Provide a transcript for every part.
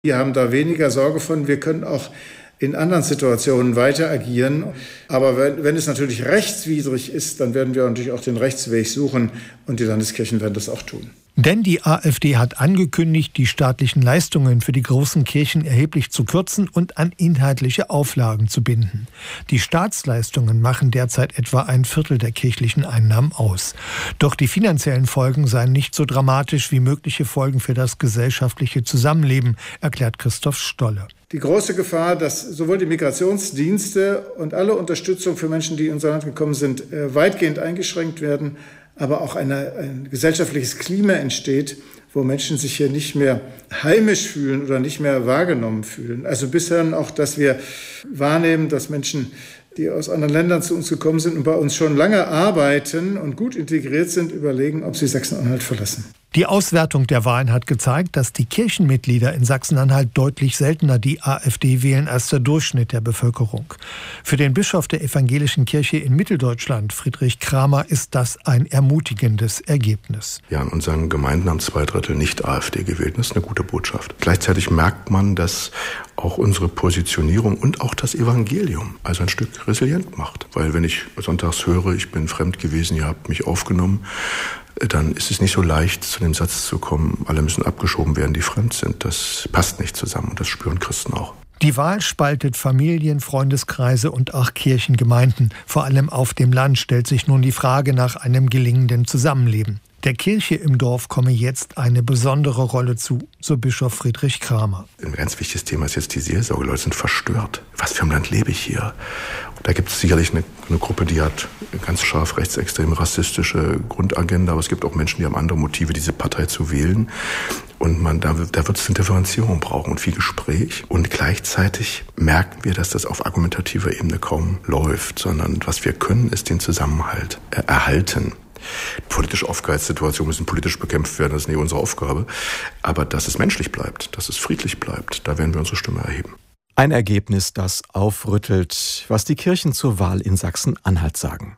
Wir haben da weniger Sorge von. Wir können auch in anderen Situationen weiter agieren. Aber wenn es natürlich rechtswidrig ist, dann werden wir natürlich auch den Rechtsweg suchen. Und die Landeskirchen werden das auch tun. Denn die AfD hat angekündigt, die staatlichen Leistungen für die großen Kirchen erheblich zu kürzen und an inhaltliche Auflagen zu binden. Die Staatsleistungen machen derzeit etwa 1/4 der kirchlichen Einnahmen aus. Doch die finanziellen Folgen seien nicht so dramatisch wie mögliche Folgen für das gesellschaftliche Zusammenleben, erklärt Christoph Stolle. Die große Gefahr, dass sowohl die Migrationsdienste und alle Unterstützung für Menschen, die in unser Land gekommen sind, weitgehend eingeschränkt werden, aber auch ein gesellschaftliches Klima entsteht, wo Menschen sich hier nicht mehr heimisch fühlen oder nicht mehr wahrgenommen fühlen. Also bisher auch, dass wir wahrnehmen, dass Menschen, die aus anderen Ländern zu uns gekommen sind und bei uns schon lange arbeiten und gut integriert sind, überlegen, ob sie Sachsen-Anhalt verlassen. Die Auswertung der Wahlen hat gezeigt, dass die Kirchenmitglieder in Sachsen-Anhalt deutlich seltener die AfD wählen als der Durchschnitt der Bevölkerung. Für den Bischof der Evangelischen Kirche in Mitteldeutschland, Friedrich Kramer, ist das ein ermutigendes Ergebnis. Ja, in unseren Gemeinden haben 2/3 nicht AfD gewählt. Das ist eine gute Botschaft. Gleichzeitig merkt man, dass auch unsere Positionierung und auch das Evangelium also ein Stück resilient macht. Weil wenn ich sonntags höre, ich bin fremd gewesen, ihr habt mich aufgenommen, dann ist es nicht so leicht, zu dem Satz zu kommen, alle müssen abgeschoben werden, die fremd sind. Das passt nicht zusammen und das spüren Christen auch. Die Wahl spaltet Familien, Freundeskreise und auch Kirchengemeinden. Vor allem auf dem Land stellt sich nun die Frage nach einem gelingenden Zusammenleben. Der Kirche im Dorf komme jetzt eine besondere Rolle zu, so Bischof Friedrich Kramer. Ein ganz wichtiges Thema ist jetzt die Seelsorge. Leute sind verstört. Was für ein Land lebe ich hier? Und da gibt es sicherlich eine Gruppe, die hat ganz scharf rechtsextreme, rassistische Grundagenda, aber es gibt auch Menschen, die haben andere Motive, diese Partei zu wählen. Und da wird es eine Differenzierung brauchen und viel Gespräch. Und gleichzeitig merken wir, dass das auf argumentativer Ebene kaum läuft, sondern was wir können, ist den Zusammenhalt erhalten. Politisch aufgeheizte Situationen müssen politisch bekämpft werden, das ist nicht unsere Aufgabe. Aber dass es menschlich bleibt, dass es friedlich bleibt, da werden wir unsere Stimme erheben. Ein Ergebnis, das aufrüttelt, was die Kirchen zur Wahl in Sachsen-Anhalt sagen.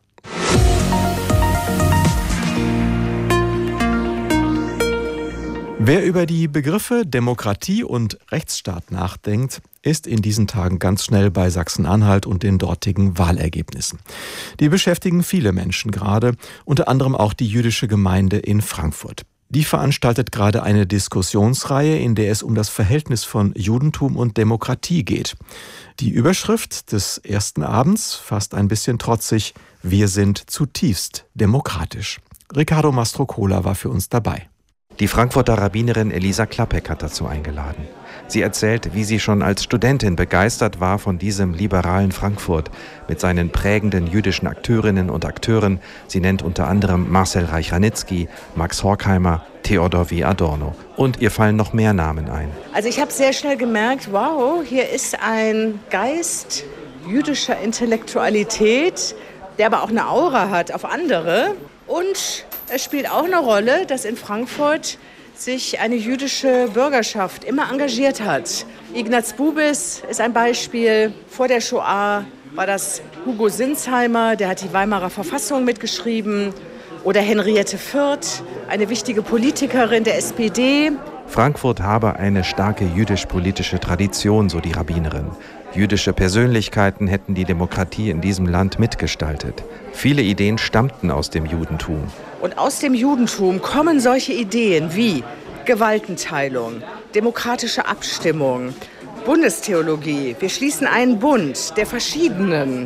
Wer über die Begriffe Demokratie und Rechtsstaat nachdenkt, ist in diesen Tagen ganz schnell bei Sachsen-Anhalt und den dortigen Wahlergebnissen. Die beschäftigen viele Menschen gerade, unter anderem auch die jüdische Gemeinde in Frankfurt. Die veranstaltet gerade eine Diskussionsreihe, in der es um das Verhältnis von Judentum und Demokratie geht. Die Überschrift des ersten Abends fasst ein bisschen trotzig: Wir sind zutiefst demokratisch. Riccardo Mastrocola war für uns dabei. Die Frankfurter Rabbinerin Elisa Klappek hat dazu eingeladen. Sie erzählt, wie sie schon als Studentin begeistert war von diesem liberalen Frankfurt mit seinen prägenden jüdischen Akteurinnen und Akteuren. Sie nennt unter anderem Marcel Reich-Ranitzky, Max Horkheimer, Theodor W. Adorno. Und ihr fallen noch mehr Namen ein. Also ich habe sehr schnell gemerkt, wow, hier ist ein Geist jüdischer Intellektualität, der aber auch eine Aura hat auf andere. Und es spielt auch eine Rolle, dass in Frankfurt sich eine jüdische Bürgerschaft immer engagiert hat. Ignaz Bubis ist ein Beispiel. Vor der Shoah war das Hugo Sinsheimer, der hat die Weimarer Verfassung mitgeschrieben. Oder Henriette Fürth, eine wichtige Politikerin der SPD. Frankfurt habe eine starke jüdisch-politische Tradition, so die Rabbinerin. Jüdische Persönlichkeiten hätten die Demokratie in diesem Land mitgestaltet. Viele Ideen stammten aus dem Judentum. Und aus dem Judentum kommen solche Ideen wie Gewaltenteilung, demokratische Abstimmung, Bundestheologie, wir schließen einen Bund der Verschiedenen,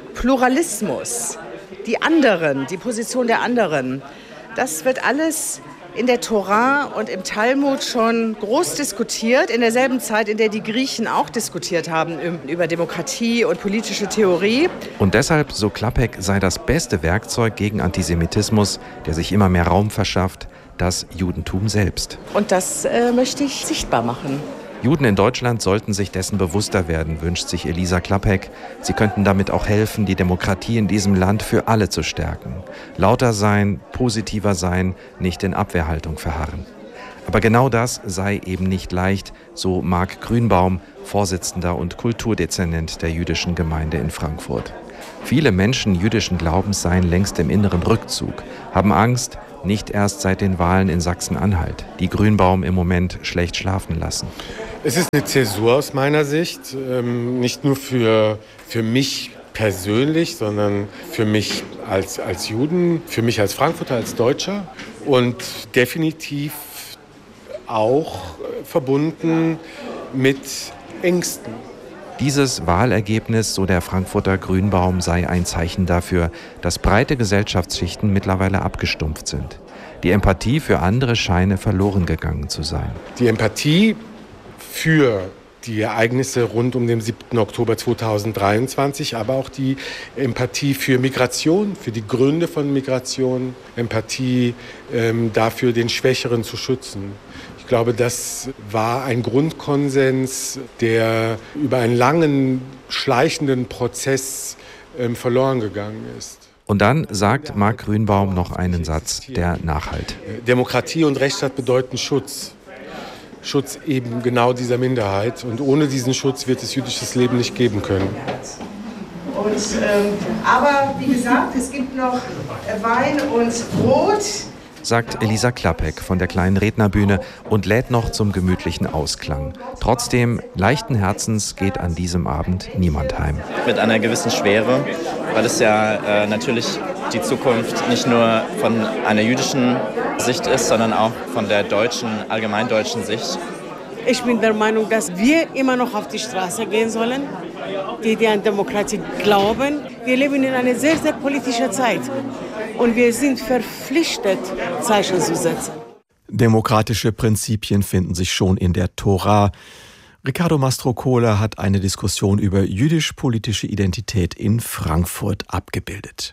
Pluralismus, die anderen, die Position der anderen. Das wird alles in der Tora und im Talmud schon groß diskutiert, in derselben Zeit, in der die Griechen auch diskutiert haben über Demokratie und politische Theorie. Und deshalb, so Klappek, sei das beste Werkzeug gegen Antisemitismus, der sich immer mehr Raum verschafft, das Judentum selbst. Und das möchte ich sichtbar machen. Juden in Deutschland sollten sich dessen bewusster werden, wünscht sich Elisa Klappek. Sie könnten damit auch helfen, die Demokratie in diesem Land für alle zu stärken. Lauter sein, positiver sein, nicht in Abwehrhaltung verharren. Aber genau das sei eben nicht leicht, so Marc Grünbaum, Vorsitzender und Kulturdezernent der jüdischen Gemeinde in Frankfurt. Viele Menschen jüdischen Glaubens seien längst im inneren Rückzug, haben Angst, nicht erst seit den Wahlen in Sachsen-Anhalt, die Grünbaum im Moment schlecht schlafen lassen. Es ist eine Zäsur aus meiner Sicht, nicht nur für mich persönlich, sondern für mich als Juden, für mich als Frankfurter, als Deutscher und definitiv auch verbunden mit Ängsten. Dieses Wahlergebnis, so der Frankfurter Grünbaum, sei ein Zeichen dafür, dass breite Gesellschaftsschichten mittlerweile abgestumpft sind. Die Empathie für andere scheine verloren gegangen zu sein. Die Empathie für die Ereignisse rund um den 7. Oktober 2023, aber auch die Empathie für Migration, für die Gründe von Migration, Empathie dafür, den Schwächeren zu schützen. Ich glaube, das war ein Grundkonsens, der über einen langen, schleichenden Prozess verloren gegangen ist. Und dann sagt Marc Grünbaum noch einen Satz, der nachhallt. Demokratie und Rechtsstaat bedeuten Schutz. Schutz eben genau dieser Minderheit. Und ohne diesen Schutz wird es jüdisches Leben nicht geben können. Aber wie gesagt, es gibt noch Wein und Brot. Sagt Elisa Klappek von der kleinen Rednerbühne und lädt noch zum gemütlichen Ausklang. Trotzdem, leichten Herzens geht an diesem Abend niemand heim. Mit einer gewissen Schwere, weil es ja natürlich die Zukunft nicht nur von einer jüdischen Sicht ist, sondern auch von der deutschen, allgemeindeutschen Sicht. Ich bin der Meinung, dass wir immer noch auf die Straße gehen sollen, die an Demokratie glauben. Wir leben in einer sehr, sehr politischen Zeit. Und wir sind verpflichtet, Zeichen zu setzen. Demokratische Prinzipien finden sich schon in der Tora. Riccardo Mastrocola hat eine Diskussion über jüdisch-politische Identität in Frankfurt abgebildet.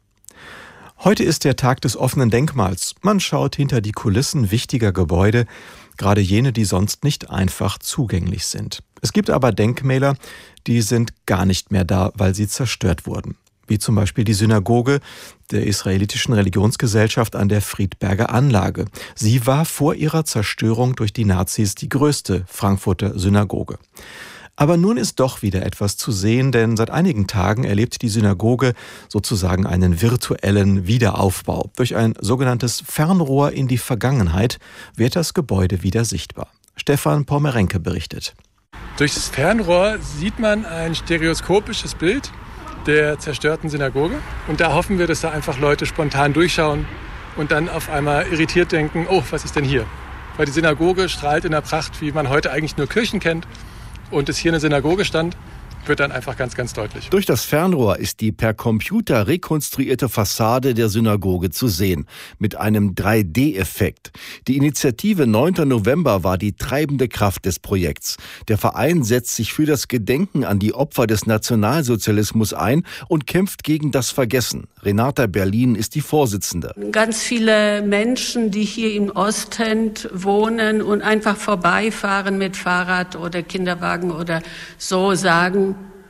Heute ist der Tag des offenen Denkmals. Man schaut hinter die Kulissen wichtiger Gebäude, gerade jene, die sonst nicht einfach zugänglich sind. Es gibt aber Denkmäler, die sind gar nicht mehr da, weil sie zerstört wurden. Wie zum Beispiel die Synagoge der israelitischen Religionsgesellschaft an der Friedberger Anlage. Sie war vor ihrer Zerstörung durch die Nazis die größte Frankfurter Synagoge. Aber nun ist doch wieder etwas zu sehen, denn seit einigen Tagen erlebt die Synagoge sozusagen einen virtuellen Wiederaufbau. Durch ein sogenanntes Fernrohr in die Vergangenheit wird das Gebäude wieder sichtbar. Stefan Pomerenke berichtet. Durch das Fernrohr sieht man ein stereoskopisches Bild der zerstörten Synagoge. Und da hoffen wir, dass da einfach Leute spontan durchschauen und dann auf einmal irritiert denken, oh, was ist denn hier? Weil die Synagoge strahlt in der Pracht, wie man heute eigentlich nur Kirchen kennt. Und dass hier eine Synagoge stand, wird dann einfach ganz, ganz deutlich. Durch das Fernrohr ist die per Computer rekonstruierte Fassade der Synagoge zu sehen, mit einem 3D-Effekt. Die Initiative 9. November war die treibende Kraft des Projekts. Der Verein setzt sich für das Gedenken an die Opfer des Nationalsozialismus ein und kämpft gegen das Vergessen. Renata Berlin ist die Vorsitzende. Ganz viele Menschen, die hier im Ostend wohnen und einfach vorbeifahren mit Fahrrad oder Kinderwagen oder so, sagen,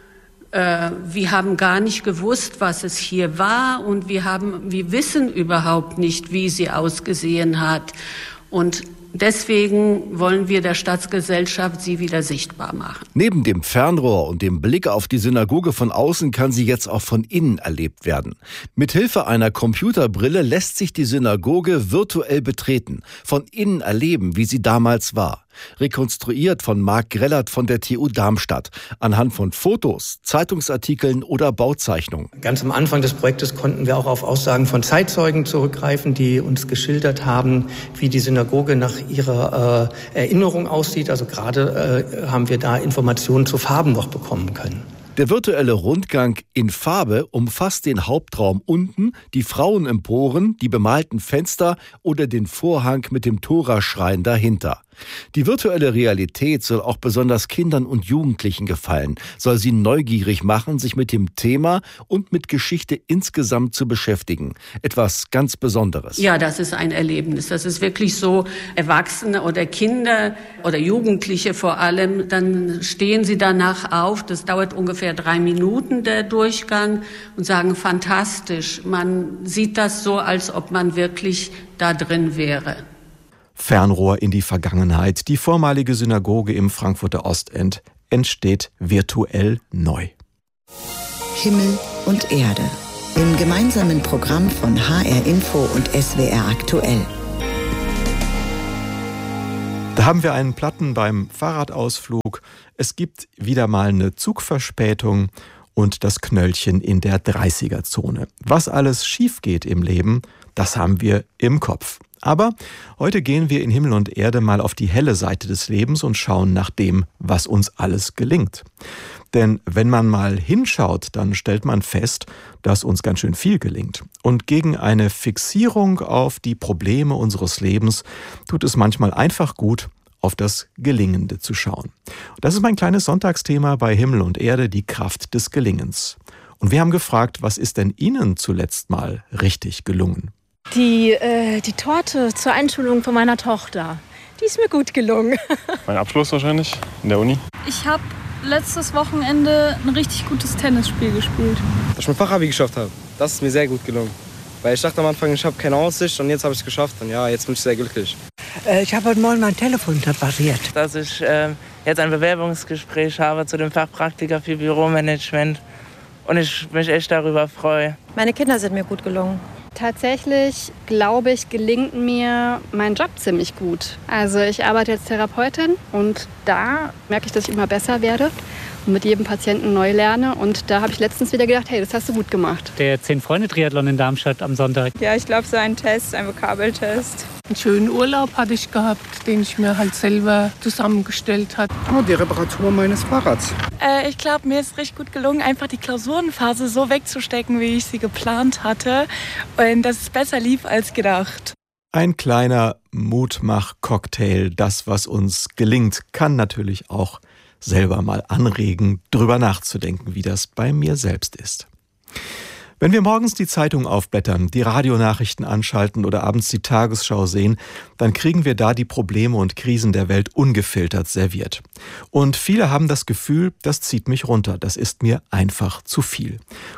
wir haben gar nicht gewusst, was es hier war und wir wissen überhaupt nicht, wie sie ausgesehen hat. Und deswegen wollen wir der Stadtgesellschaft sie wieder sichtbar machen. Neben dem Fernrohr und dem Blick auf die Synagoge von außen kann sie jetzt auch von innen erlebt werden. Mithilfe einer Computerbrille lässt sich die Synagoge virtuell betreten, von innen erleben, wie sie damals war. Rekonstruiert von Marc Grellert von der TU Darmstadt, anhand von Fotos, Zeitungsartikeln oder Bauzeichnungen. Ganz am Anfang des Projektes konnten wir auch auf Aussagen von Zeitzeugen zurückgreifen, die uns geschildert haben, wie die Synagoge nach ihrer Erinnerung aussieht. Also gerade haben wir da Informationen zu Farben noch bekommen können. Der virtuelle Rundgang in Farbe umfasst den Hauptraum unten, die Frauenemporen, die bemalten Fenster oder den Vorhang mit dem Toraschrein dahinter. Die virtuelle Realität soll auch besonders Kindern und Jugendlichen gefallen, soll sie neugierig machen, sich mit dem Thema und mit Geschichte insgesamt zu beschäftigen. Etwas ganz Besonderes. Ja, das ist ein Erlebnis. Das ist wirklich so, Erwachsene oder Kinder oder Jugendliche vor allem, dann stehen sie danach auf, das dauert ungefähr 3 Minuten, der Durchgang, und sagen, fantastisch. Man sieht das so, als ob man wirklich da drin wäre. Fernrohr in die Vergangenheit. Die vormalige Synagoge im Frankfurter Ostend entsteht virtuell neu. Himmel, und Erde. Im gemeinsamen Programm von HR Info und SWR Aktuell. Da haben wir einen Platten beim Fahrradausflug. Es gibt wieder mal eine Zugverspätung und das Knöllchen in der 30er-Zone. Was alles schief geht im Leben, das haben wir im Kopf. Aber heute gehen wir in Himmel und Erde mal auf die helle Seite des Lebens und schauen nach dem, was uns alles gelingt. Denn wenn man mal hinschaut, dann stellt man fest, dass uns ganz schön viel gelingt. Und gegen eine Fixierung auf die Probleme unseres Lebens tut es manchmal einfach gut, auf das Gelingende zu schauen. Das ist mein kleines Sonntagsthema bei Himmel und Erde, die Kraft des Gelingens. Und wir haben gefragt, was ist denn Ihnen zuletzt mal richtig gelungen? Die Torte zur Einschulung von meiner Tochter, die ist mir gut gelungen. Mein Abschluss wahrscheinlich in der Uni. Ich habe letztes Wochenende ein richtig gutes Tennisspiel gespielt. Dass ich mein Fachabi geschafft habe, das ist mir sehr gut gelungen. Weil ich dachte am Anfang, ich habe keine Aussicht und jetzt habe ich es geschafft und ja, jetzt bin ich sehr glücklich. Ich habe heute Morgen mein Telefon repariert. Dass ich jetzt ein Bewerbungsgespräch habe zu dem Fachpraktiker für Büromanagement und ich mich echt darüber freue. Meine Kinder sind mir gut gelungen. Tatsächlich, glaube ich, gelingt mir mein Job ziemlich gut. Also ich arbeite als Therapeutin und da merke ich, dass ich immer besser werde und mit jedem Patienten neu lerne. Und da habe ich letztens wieder gedacht, hey, das hast du gut gemacht. Der 10-Freunde-Triathlon in Darmstadt am Sonntag. Ja, ich glaube, so ein Test, ein Vokabeltest. Einen schönen Urlaub hatte ich gehabt, den ich mir halt selber zusammengestellt habe. Oh, die Reparatur meines Fahrrads. Ich glaube, mir ist richtig gut gelungen, einfach die Klausurenphase so wegzustecken, wie ich sie geplant hatte. Und dass es besser lief als gedacht. Ein kleiner Mutmach-Cocktail. Das, was uns gelingt, kann natürlich auch selber mal anregen, drüber nachzudenken, wie das bei mir selbst ist. Wenn wir morgens die Zeitung aufblättern, die Radionachrichten anschalten oder abends die Tagesschau sehen, dann kriegen wir da die Probleme und Krisen der Welt ungefiltert serviert. Und viele haben das Gefühl, das zieht mich runter, das ist mir einfach zu viel.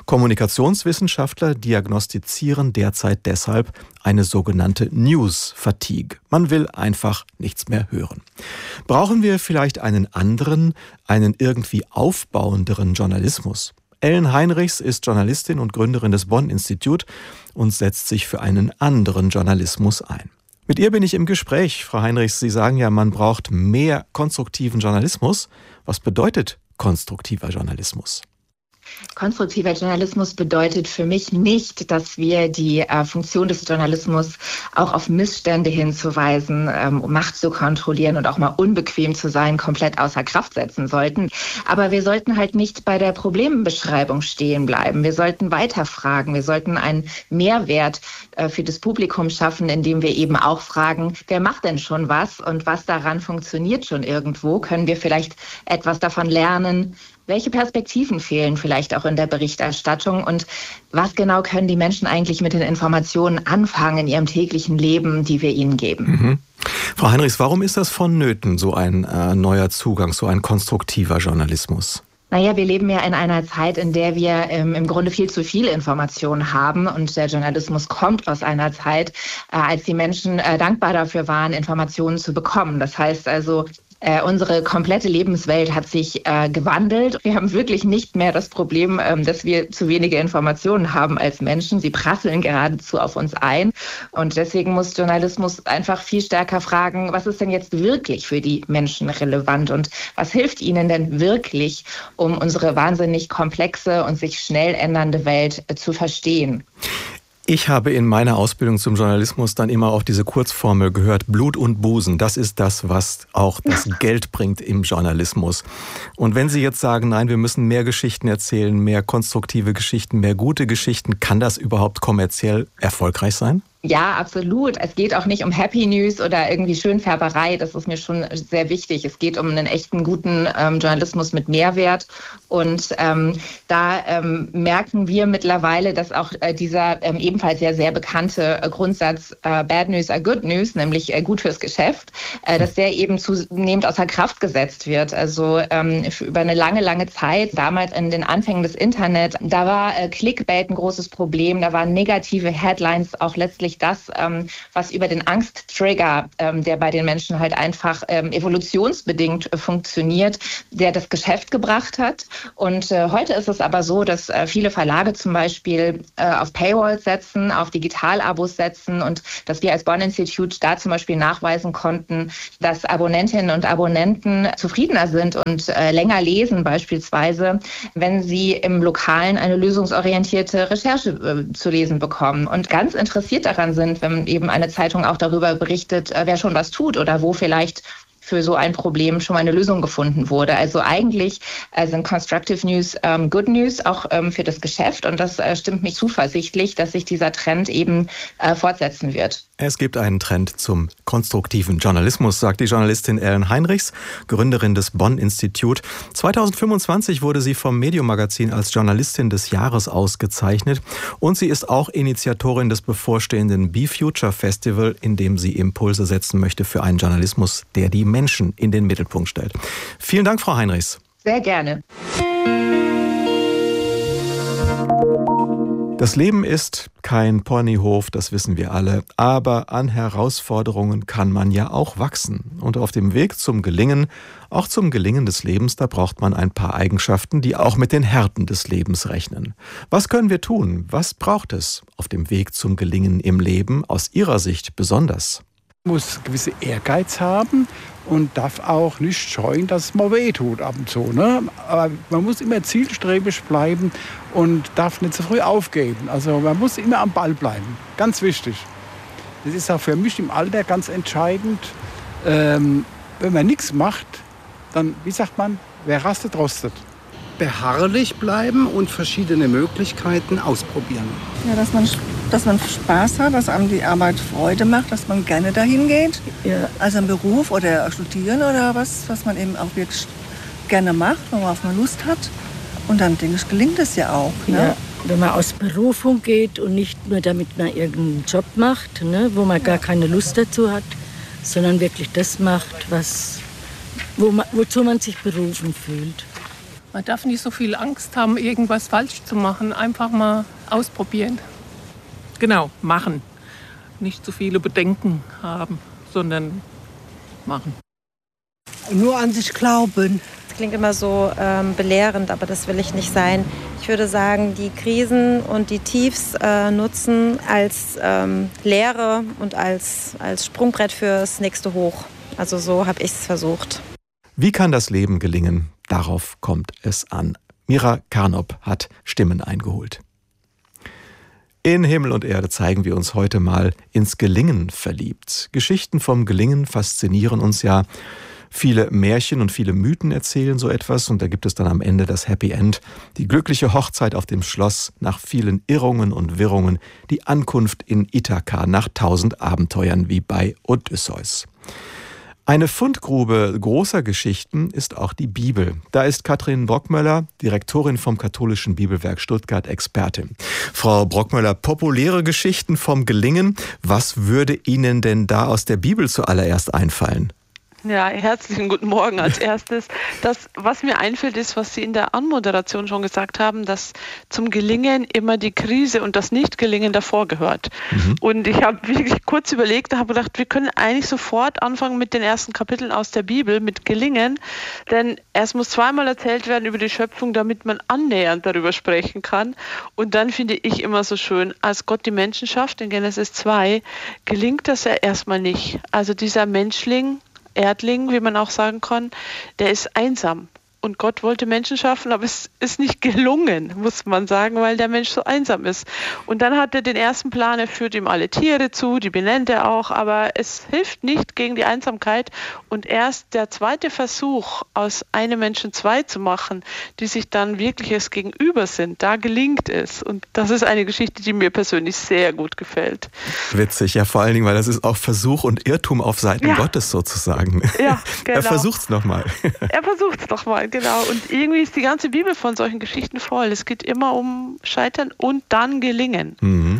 Kommunikationswissenschaftler diagnostizieren derzeit deshalb eine sogenannte News-Fatigue. Man will einfach nichts mehr hören. Brauchen wir vielleicht einen anderen, einen irgendwie aufbauenderen Journalismus? Ellen Heinrichs ist Journalistin und Gründerin des Bonn-Institut und setzt sich für einen anderen Journalismus ein. Mit ihr bin ich im Gespräch. Frau Heinrichs, Sie sagen ja, man braucht mehr konstruktiven Journalismus. Was bedeutet konstruktiver Journalismus? Konstruktiver Journalismus bedeutet für mich nicht, dass wir die Funktion des Journalismus auch auf Missstände hinzuweisen, um Macht zu kontrollieren und auch mal unbequem zu sein, komplett außer Kraft setzen sollten. Aber wir sollten halt nicht bei der Problembeschreibung stehen bleiben. Wir sollten weiterfragen. Wir sollten einen Mehrwert für das Publikum schaffen, indem wir eben auch fragen, wer macht denn schon was und was daran funktioniert schon irgendwo? Können wir vielleicht etwas davon lernen? Welche Perspektiven fehlen vielleicht auch in der Berichterstattung und was genau können die Menschen eigentlich mit den Informationen anfangen in ihrem täglichen Leben, die wir ihnen geben? Mhm. Frau Heinrichs, warum ist das vonnöten, so ein neuer Zugang, so ein konstruktiver Journalismus? Naja, wir leben ja in einer Zeit, in der wir im Grunde viel zu viel Informationen haben und der Journalismus kommt aus einer Zeit, als die Menschen dankbar dafür waren, Informationen zu bekommen. Das heißt also, unsere komplette Lebenswelt hat sich gewandelt. Wir haben wirklich nicht mehr das Problem, dass wir zu wenige Informationen haben als Menschen. Sie prasseln geradezu auf uns ein. Und deswegen muss Journalismus einfach viel stärker fragen, was ist denn jetzt wirklich für die Menschen relevant und was hilft ihnen denn wirklich, um unsere wahnsinnig komplexe und sich schnell ändernde Welt zu verstehen. Ich habe in meiner Ausbildung zum Journalismus dann immer auch diese Kurzformel gehört, Blut und Busen, das ist das, was auch das Geld bringt im Journalismus. Und wenn Sie jetzt sagen, nein, wir müssen mehr Geschichten erzählen, mehr konstruktive Geschichten, mehr gute Geschichten, kann das überhaupt kommerziell erfolgreich sein? Ja, absolut. Es geht auch nicht um Happy News oder irgendwie Schönfärberei. Das ist mir schon sehr wichtig. Es geht um einen echten, guten Journalismus mit Mehrwert. Und da merken wir mittlerweile, dass auch dieser ebenfalls sehr bekannte Grundsatz Bad News are Good News, nämlich gut fürs Geschäft, dass der eben zunehmend außer Kraft gesetzt wird. Also über eine lange, lange Zeit, damals in den Anfängen des Internet, da war Clickbait ein großes Problem. Da waren negative Headlines auch letztlich nämlich das, was über den Angsttrigger, der bei den Menschen halt einfach evolutionsbedingt funktioniert, der das Geschäft gebracht hat. Und heute ist es aber so, dass viele Verlage zum Beispiel auf Paywalls setzen, auf Digitalabos setzen und dass wir als Bonn-Institut da zum Beispiel nachweisen konnten, dass Abonnentinnen und Abonnenten zufriedener sind und länger lesen beispielsweise, wenn sie im Lokalen eine lösungsorientierte Recherche zu lesen bekommen und ganz interessiert daran sind, wenn eben eine Zeitung auch darüber berichtet, wer schon was tut oder wo vielleicht für so ein Problem schon mal eine Lösung gefunden wurde. Also eigentlich sind Constructive News Good News auch für das Geschäft und das stimmt mich zuversichtlich, dass sich dieser Trend eben fortsetzen wird. Es gibt einen Trend zum konstruktiven Journalismus, sagt die Journalistin Ellen Heinrichs, Gründerin des Bonn-Institut. 2025 wurde sie vom Medium-Magazin als Journalistin des Jahres ausgezeichnet und sie ist auch Initiatorin des bevorstehenden Be Future Festival, in dem sie Impulse setzen möchte für einen Journalismus, der die Menschen in den Mittelpunkt stellt. Vielen Dank, Frau Heinrichs. Sehr gerne. Das Leben ist kein Ponyhof, das wissen wir alle, aber an Herausforderungen kann man ja auch wachsen. Und auf dem Weg zum Gelingen, auch zum Gelingen des Lebens, da braucht man ein paar Eigenschaften, die auch mit den Härten des Lebens rechnen. Was können wir tun? Was braucht es auf dem Weg zum Gelingen im Leben aus Ihrer Sicht besonders? Man muss gewisse Ehrgeiz haben und darf auch nicht scheuen, dass es mal weh tut ab und zu. Ne? Aber man muss immer zielstrebig bleiben und darf nicht zu früh aufgeben. Also man muss immer am Ball bleiben. Ganz wichtig. Das ist auch für mich im Alter ganz entscheidend. Wenn man nichts macht, dann, wie sagt man, wer rastet, rostet. Beharrlich bleiben und verschiedene Möglichkeiten ausprobieren. Ja, dass man Spaß hat, dass einem die Arbeit Freude macht, dass man gerne dahin geht. Ja. Also ein Beruf oder studieren oder was man eben auch wirklich gerne macht, worauf man Lust hat. Und dann, denke ich, gelingt es ja auch. Ne? Ja, wenn man aus Berufung geht und nicht nur damit man irgendeinen Job macht, ne, wo man gar keine Lust dazu hat, sondern wirklich das macht, wozu man sich berufen fühlt. Man darf nicht so viel Angst haben, irgendwas falsch zu machen. Einfach mal ausprobieren. Genau, machen. Nicht so viele Bedenken haben, sondern machen. Nur an sich glauben. Das klingt immer so belehrend, aber das will ich nicht sein. Ich würde sagen, die Krisen und die Tiefs nutzen als Lehre und als Sprungbrett fürs nächste Hoch. Also so habe ich es versucht. Wie kann das Leben gelingen? Darauf kommt es an. Mira Karnop hat Stimmen eingeholt. In Himmel und Erde zeigen wir uns heute mal ins Gelingen verliebt. Geschichten vom Gelingen faszinieren uns ja. Viele Märchen und viele Mythen erzählen so etwas und da gibt es dann am Ende das Happy End, die glückliche Hochzeit auf dem Schloss nach vielen Irrungen und Wirrungen, die Ankunft in Ithaka nach 1000 Abenteuern wie bei Odysseus. Eine Fundgrube großer Geschichten ist auch die Bibel. Da ist Katrin Brockmöller, Direktorin vom Katholischen Bibelwerk Stuttgart, Expertin. Frau Brockmöller, populäre Geschichten vom Gelingen. Was würde Ihnen denn da aus der Bibel zuallererst einfallen? Ja, herzlichen guten Morgen als erstes. Das, was mir einfällt, ist, was Sie in der Anmoderation schon gesagt haben, dass zum Gelingen immer die Krise und das Nicht-Gelingen davor gehört. Und ich habe wirklich kurz überlegt und habe gedacht, wir können eigentlich sofort anfangen mit den ersten Kapiteln aus der Bibel, mit Gelingen. Denn es muss zweimal erzählt werden über die Schöpfung, damit man annähernd darüber sprechen kann. Und dann finde ich immer so schön, als Gott die Menschen schafft, in Genesis 2, gelingt das ja erstmal nicht. Also dieser Menschling, Erdling, wie man auch sagen kann, der ist einsam. Und Gott wollte Menschen schaffen, aber es ist nicht gelungen, muss man sagen, weil der Mensch so einsam ist. Und dann hat er den ersten Plan, er führt ihm alle Tiere zu, die benennt er auch, aber es hilft nicht gegen die Einsamkeit. Und erst der zweite Versuch, aus einem Menschen zwei zu machen, die sich dann wirkliches Gegenüber sind, da gelingt es. Und das ist eine Geschichte, die mir persönlich sehr gut gefällt. Witzig, ja, vor allen Dingen, weil das ist auch Versuch und Irrtum auf Seiten Gottes sozusagen. Ja, genau. Er versucht es nochmal. Genau, und irgendwie ist die ganze Bibel von solchen Geschichten voll. Es geht immer um Scheitern und dann Gelingen.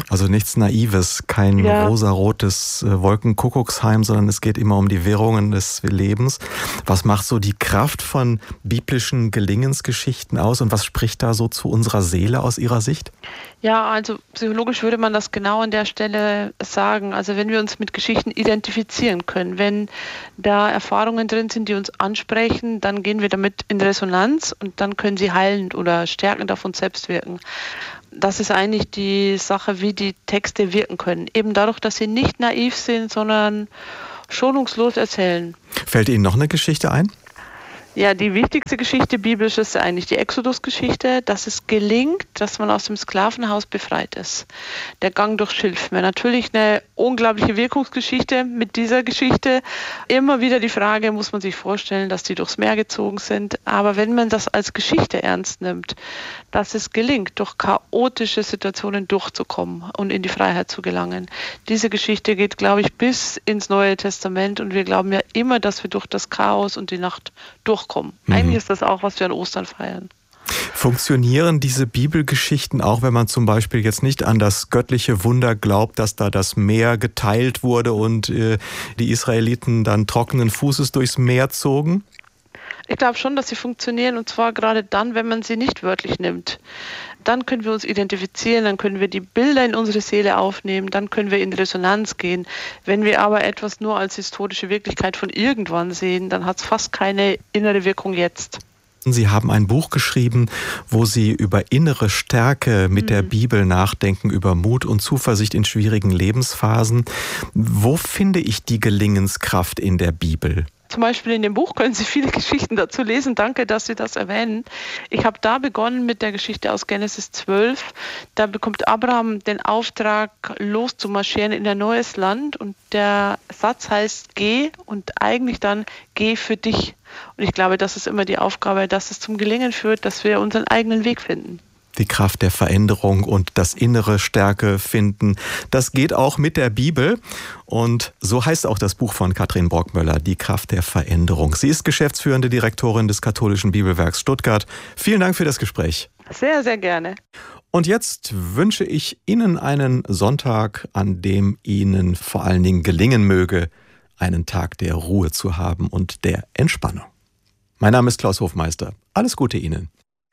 Also nichts Naives, kein rosarotes Wolkenkuckucksheim, sondern es geht immer um die Währungen des Lebens. Was macht so die Kraft von biblischen Gelingensgeschichten aus und was spricht da so zu unserer Seele aus Ihrer Sicht? Ja, also psychologisch würde man das genau an der Stelle sagen. Also wenn wir uns mit Geschichten identifizieren können, wenn da Erfahrungen drin sind, die uns ansprechen, dann gehen wir damit in Resonanz und dann können sie heilend oder stärkend auf uns selbst wirken. Das ist eigentlich die Sache, wie die Texte wirken können. Eben dadurch, dass sie nicht naiv sind, sondern schonungslos erzählen. Fällt Ihnen noch eine Geschichte ein? Ja, die wichtigste Geschichte biblisch ist eigentlich die Exodus-Geschichte, dass es gelingt, dass man aus dem Sklavenhaus befreit ist. Der Gang durch Schilfmeer. Natürlich eine unglaubliche Wirkungsgeschichte mit dieser Geschichte. Immer wieder die Frage, muss man sich vorstellen, dass die durchs Meer gezogen sind. Aber wenn man das als Geschichte ernst nimmt, dass es gelingt, durch chaotische Situationen durchzukommen und in die Freiheit zu gelangen. Diese Geschichte geht, glaube ich, bis ins Neue Testament und wir glauben ja immer, dass wir durch das Chaos und die Nacht durchkommen. Eigentlich ist das auch, was wir an Ostern feiern. Funktionieren diese Bibelgeschichten auch, wenn man zum Beispiel jetzt nicht an das göttliche Wunder glaubt, dass da das Meer geteilt wurde und die Israeliten dann trockenen Fußes durchs Meer zogen? Ich glaube schon, dass sie funktionieren und zwar gerade dann, wenn man sie nicht wörtlich nimmt. Dann können wir uns identifizieren, dann können wir die Bilder in unsere Seele aufnehmen, dann können wir in Resonanz gehen. Wenn wir aber etwas nur als historische Wirklichkeit von irgendwann sehen, dann hat es fast keine innere Wirkung jetzt. Sie haben ein Buch geschrieben, wo Sie über innere Stärke mit der Bibel nachdenken, über Mut und Zuversicht in schwierigen Lebensphasen. Wo finde ich die Gelingenskraft in der Bibel? Zum Beispiel in dem Buch können Sie viele Geschichten dazu lesen. Danke, dass Sie das erwähnen. Ich habe da begonnen mit der Geschichte aus Genesis 12. Da bekommt Abraham den Auftrag, loszumarschieren in ein neues Land. Und der Satz heißt, geh und eigentlich dann, geh für dich. Und ich glaube, das ist immer die Aufgabe, dass es zum Gelingen führt, dass wir unseren eigenen Weg finden. Die Kraft der Veränderung und das innere Stärke finden. Das geht auch mit der Bibel. Und so heißt auch das Buch von Katrin Brockmöller, Die Kraft der Veränderung. Sie ist geschäftsführende Direktorin des Katholischen Bibelwerks Stuttgart. Vielen Dank für das Gespräch. Sehr, sehr gerne. Und jetzt wünsche ich Ihnen einen Sonntag, an dem Ihnen vor allen Dingen gelingen möge, einen Tag der Ruhe zu haben und der Entspannung. Mein Name ist Klaus Hofmeister. Alles Gute Ihnen.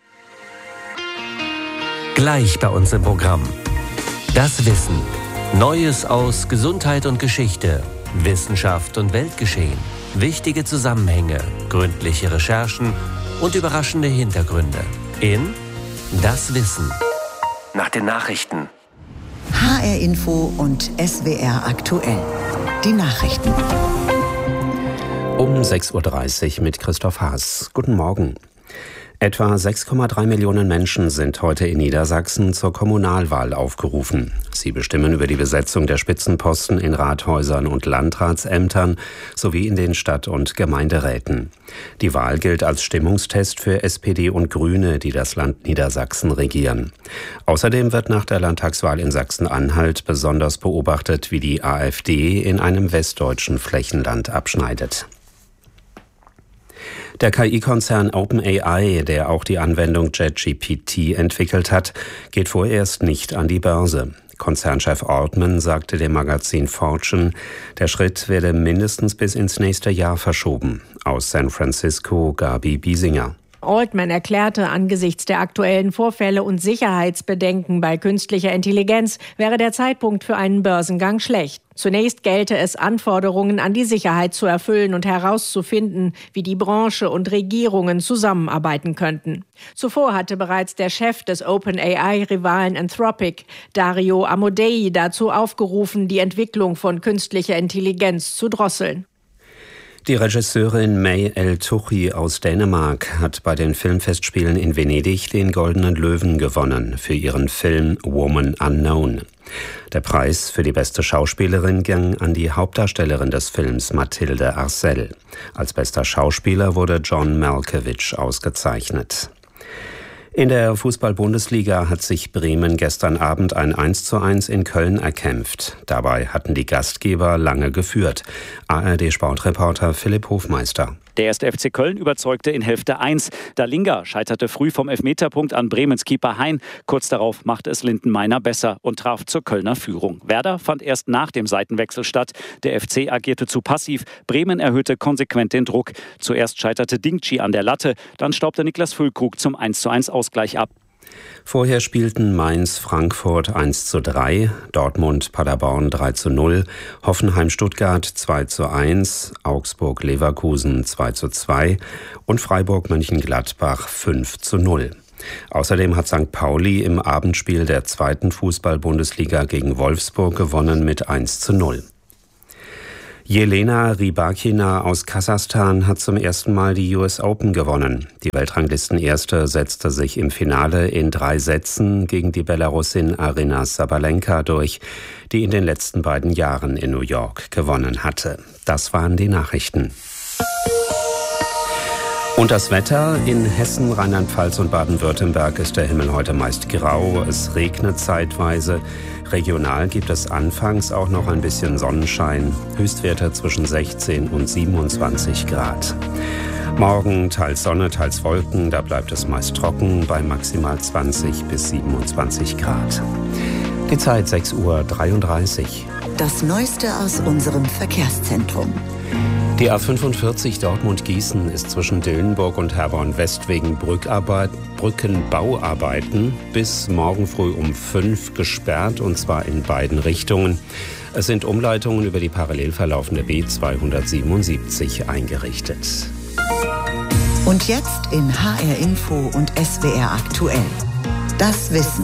Gleich bei uns im Programm. Das Wissen. Neues aus Gesundheit und Geschichte, Wissenschaft und Weltgeschehen, wichtige Zusammenhänge, gründliche Recherchen und überraschende Hintergründe. In Das Wissen. Nach den Nachrichten. HR Info und SWR aktuell. Die Nachrichten. Um 6.30 Uhr mit Christoph Haas. Guten Morgen. Etwa 6,3 Millionen Menschen sind heute in Niedersachsen zur Kommunalwahl aufgerufen. Sie bestimmen über die Besetzung der Spitzenposten in Rathäusern und Landratsämtern sowie in den Stadt- und Gemeinderäten. Die Wahl gilt als Stimmungstest für SPD und Grüne, die das Land Niedersachsen regieren. Außerdem wird nach der Landtagswahl in Sachsen-Anhalt besonders beobachtet, wie die AfD in einem westdeutschen Flächenland abschneidet. Der KI-Konzern OpenAI, der auch die Anwendung ChatGPT entwickelt hat, geht vorerst nicht an die Börse. Konzernchef Altman sagte dem Magazin Fortune, der Schritt werde mindestens bis ins nächste Jahr verschoben. Aus San Francisco, Gabi Biesinger. Altman erklärte, angesichts der aktuellen Vorfälle und Sicherheitsbedenken bei künstlicher Intelligenz wäre der Zeitpunkt für einen Börsengang schlecht. Zunächst gelte es, Anforderungen an die Sicherheit zu erfüllen und herauszufinden, wie die Branche und Regierungen zusammenarbeiten könnten. Zuvor hatte bereits der Chef des OpenAI-Rivalen Anthropic, Dario Amodei, dazu aufgerufen, die Entwicklung von künstlicher Intelligenz zu drosseln. Die Regisseurin May El-Touchi aus Dänemark hat bei den Filmfestspielen in Venedig den Goldenen Löwen gewonnen für ihren Film Woman Unknown. Der Preis für die beste Schauspielerin ging an die Hauptdarstellerin des Films Mathilde Arcel. Als bester Schauspieler wurde John Malkovich ausgezeichnet. In der Fußball-Bundesliga hat sich Bremen gestern Abend ein 1:1 in Köln erkämpft. Dabei hatten die Gastgeber lange geführt. ARD-Sportreporter Philipp Hofmeister. Der 1. FC Köln überzeugte in Hälfte 1. Dalinga scheiterte früh vom Elfmeterpunkt an Bremens Keeper Hein. Kurz darauf machte es Lindenmeiner besser und traf zur Kölner Führung. Werder fand erst nach dem Seitenwechsel statt. Der FC agierte zu passiv. Bremen erhöhte konsequent den Druck. Zuerst scheiterte Dingchi an der Latte, dann staubte Niklas Füllkrug zum 1:1 Ausgleich ab. Vorher spielten Mainz-Frankfurt 1:3, Dortmund-Paderborn 3:0, Hoffenheim-Stuttgart 2:1, Augsburg-Leverkusen 2:2 und Freiburg-Mönchengladbach 5:0. Außerdem hat St. Pauli im Abendspiel der 2. Fußball-Bundesliga gegen Wolfsburg gewonnen mit 1:0. Jelena Rybakina aus Kasachstan hat zum ersten Mal die US Open gewonnen. Die Weltranglistenerste setzte sich im Finale in 3 Sätzen gegen die Belarusin Aryna Sabalenka durch, die in den letzten beiden Jahren in New York gewonnen hatte. Das waren die Nachrichten. Und das Wetter: in Hessen, Rheinland-Pfalz und Baden-Württemberg ist der Himmel heute meist grau. Es regnet zeitweise. Regional gibt es anfangs auch noch ein bisschen Sonnenschein. Höchstwerte zwischen 16 und 27 Grad. Morgen teils Sonne, teils Wolken. Da bleibt es meist trocken bei maximal 20 bis 27 Grad. Die Zeit 6:33 Uhr. Das Neueste aus unserem Verkehrszentrum. Die A45 Dortmund-Gießen ist zwischen Dillenburg und Herborn-West wegen Brückenbauarbeiten bis morgen früh um 5 gesperrt, und zwar in beiden Richtungen. Es sind Umleitungen über die parallel verlaufende B277 eingerichtet. Und jetzt in HR Info und SWR aktuell. Das Wissen.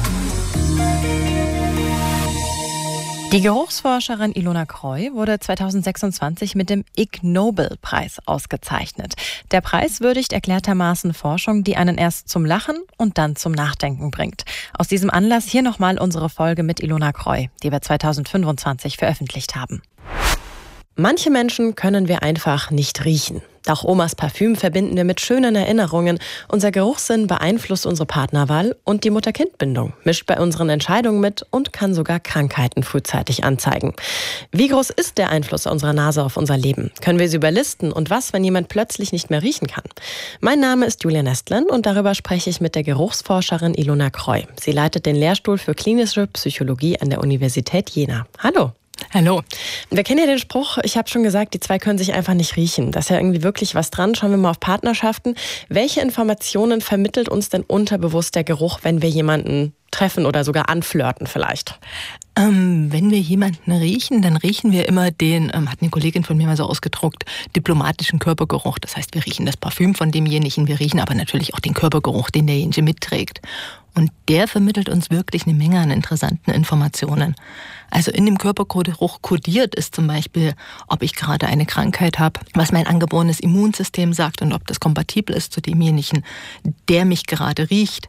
Die Geruchsforscherin Ilona Croy wurde 2026 mit dem Ig Nobel-Preis ausgezeichnet. Der Preis würdigt erklärtermaßen Forschung, die einen erst zum Lachen und dann zum Nachdenken bringt. Aus diesem Anlass hier nochmal unsere Folge mit Ilona Croy, die wir 2025 veröffentlicht haben. Manche Menschen können wir einfach nicht riechen. Auch Omas Parfüm verbinden wir mit schönen Erinnerungen. Unser Geruchssinn beeinflusst unsere Partnerwahl und die Mutter-Kind-Bindung, mischt bei unseren Entscheidungen mit und kann sogar Krankheiten frühzeitig anzeigen. Wie groß ist der Einfluss unserer Nase auf unser Leben? Können wir sie überlisten? Und was, wenn jemand plötzlich nicht mehr riechen kann? Mein Name ist Julia Nestlin und darüber spreche ich mit der Geruchsforscherin Ilona Croy. Sie leitet den Lehrstuhl für klinische Psychologie an der Universität Jena. Hallo. Hallo. Wir kennen ja den Spruch, ich habe schon gesagt, die zwei können sich einfach nicht riechen. Da ist ja irgendwie wirklich was dran. Schauen wir mal auf Partnerschaften. Welche Informationen vermittelt uns denn unterbewusst der Geruch, wenn wir jemanden treffen oder sogar anflirten vielleicht? Wenn wir jemanden riechen, dann riechen wir immer den, hat eine Kollegin von mir mal so ausgedruckt, diplomatischen Körpergeruch. Das heißt, wir riechen das Parfüm von demjenigen, wir riechen aber natürlich auch den Körpergeruch, den derjenige mitträgt. Und der vermittelt uns wirklich eine Menge an interessanten Informationen. Also in dem Körpergeruch kodiert ist zum Beispiel, ob ich gerade eine Krankheit habe, was mein angeborenes Immunsystem sagt und ob das kompatibel ist zu demjenigen, der mich gerade riecht.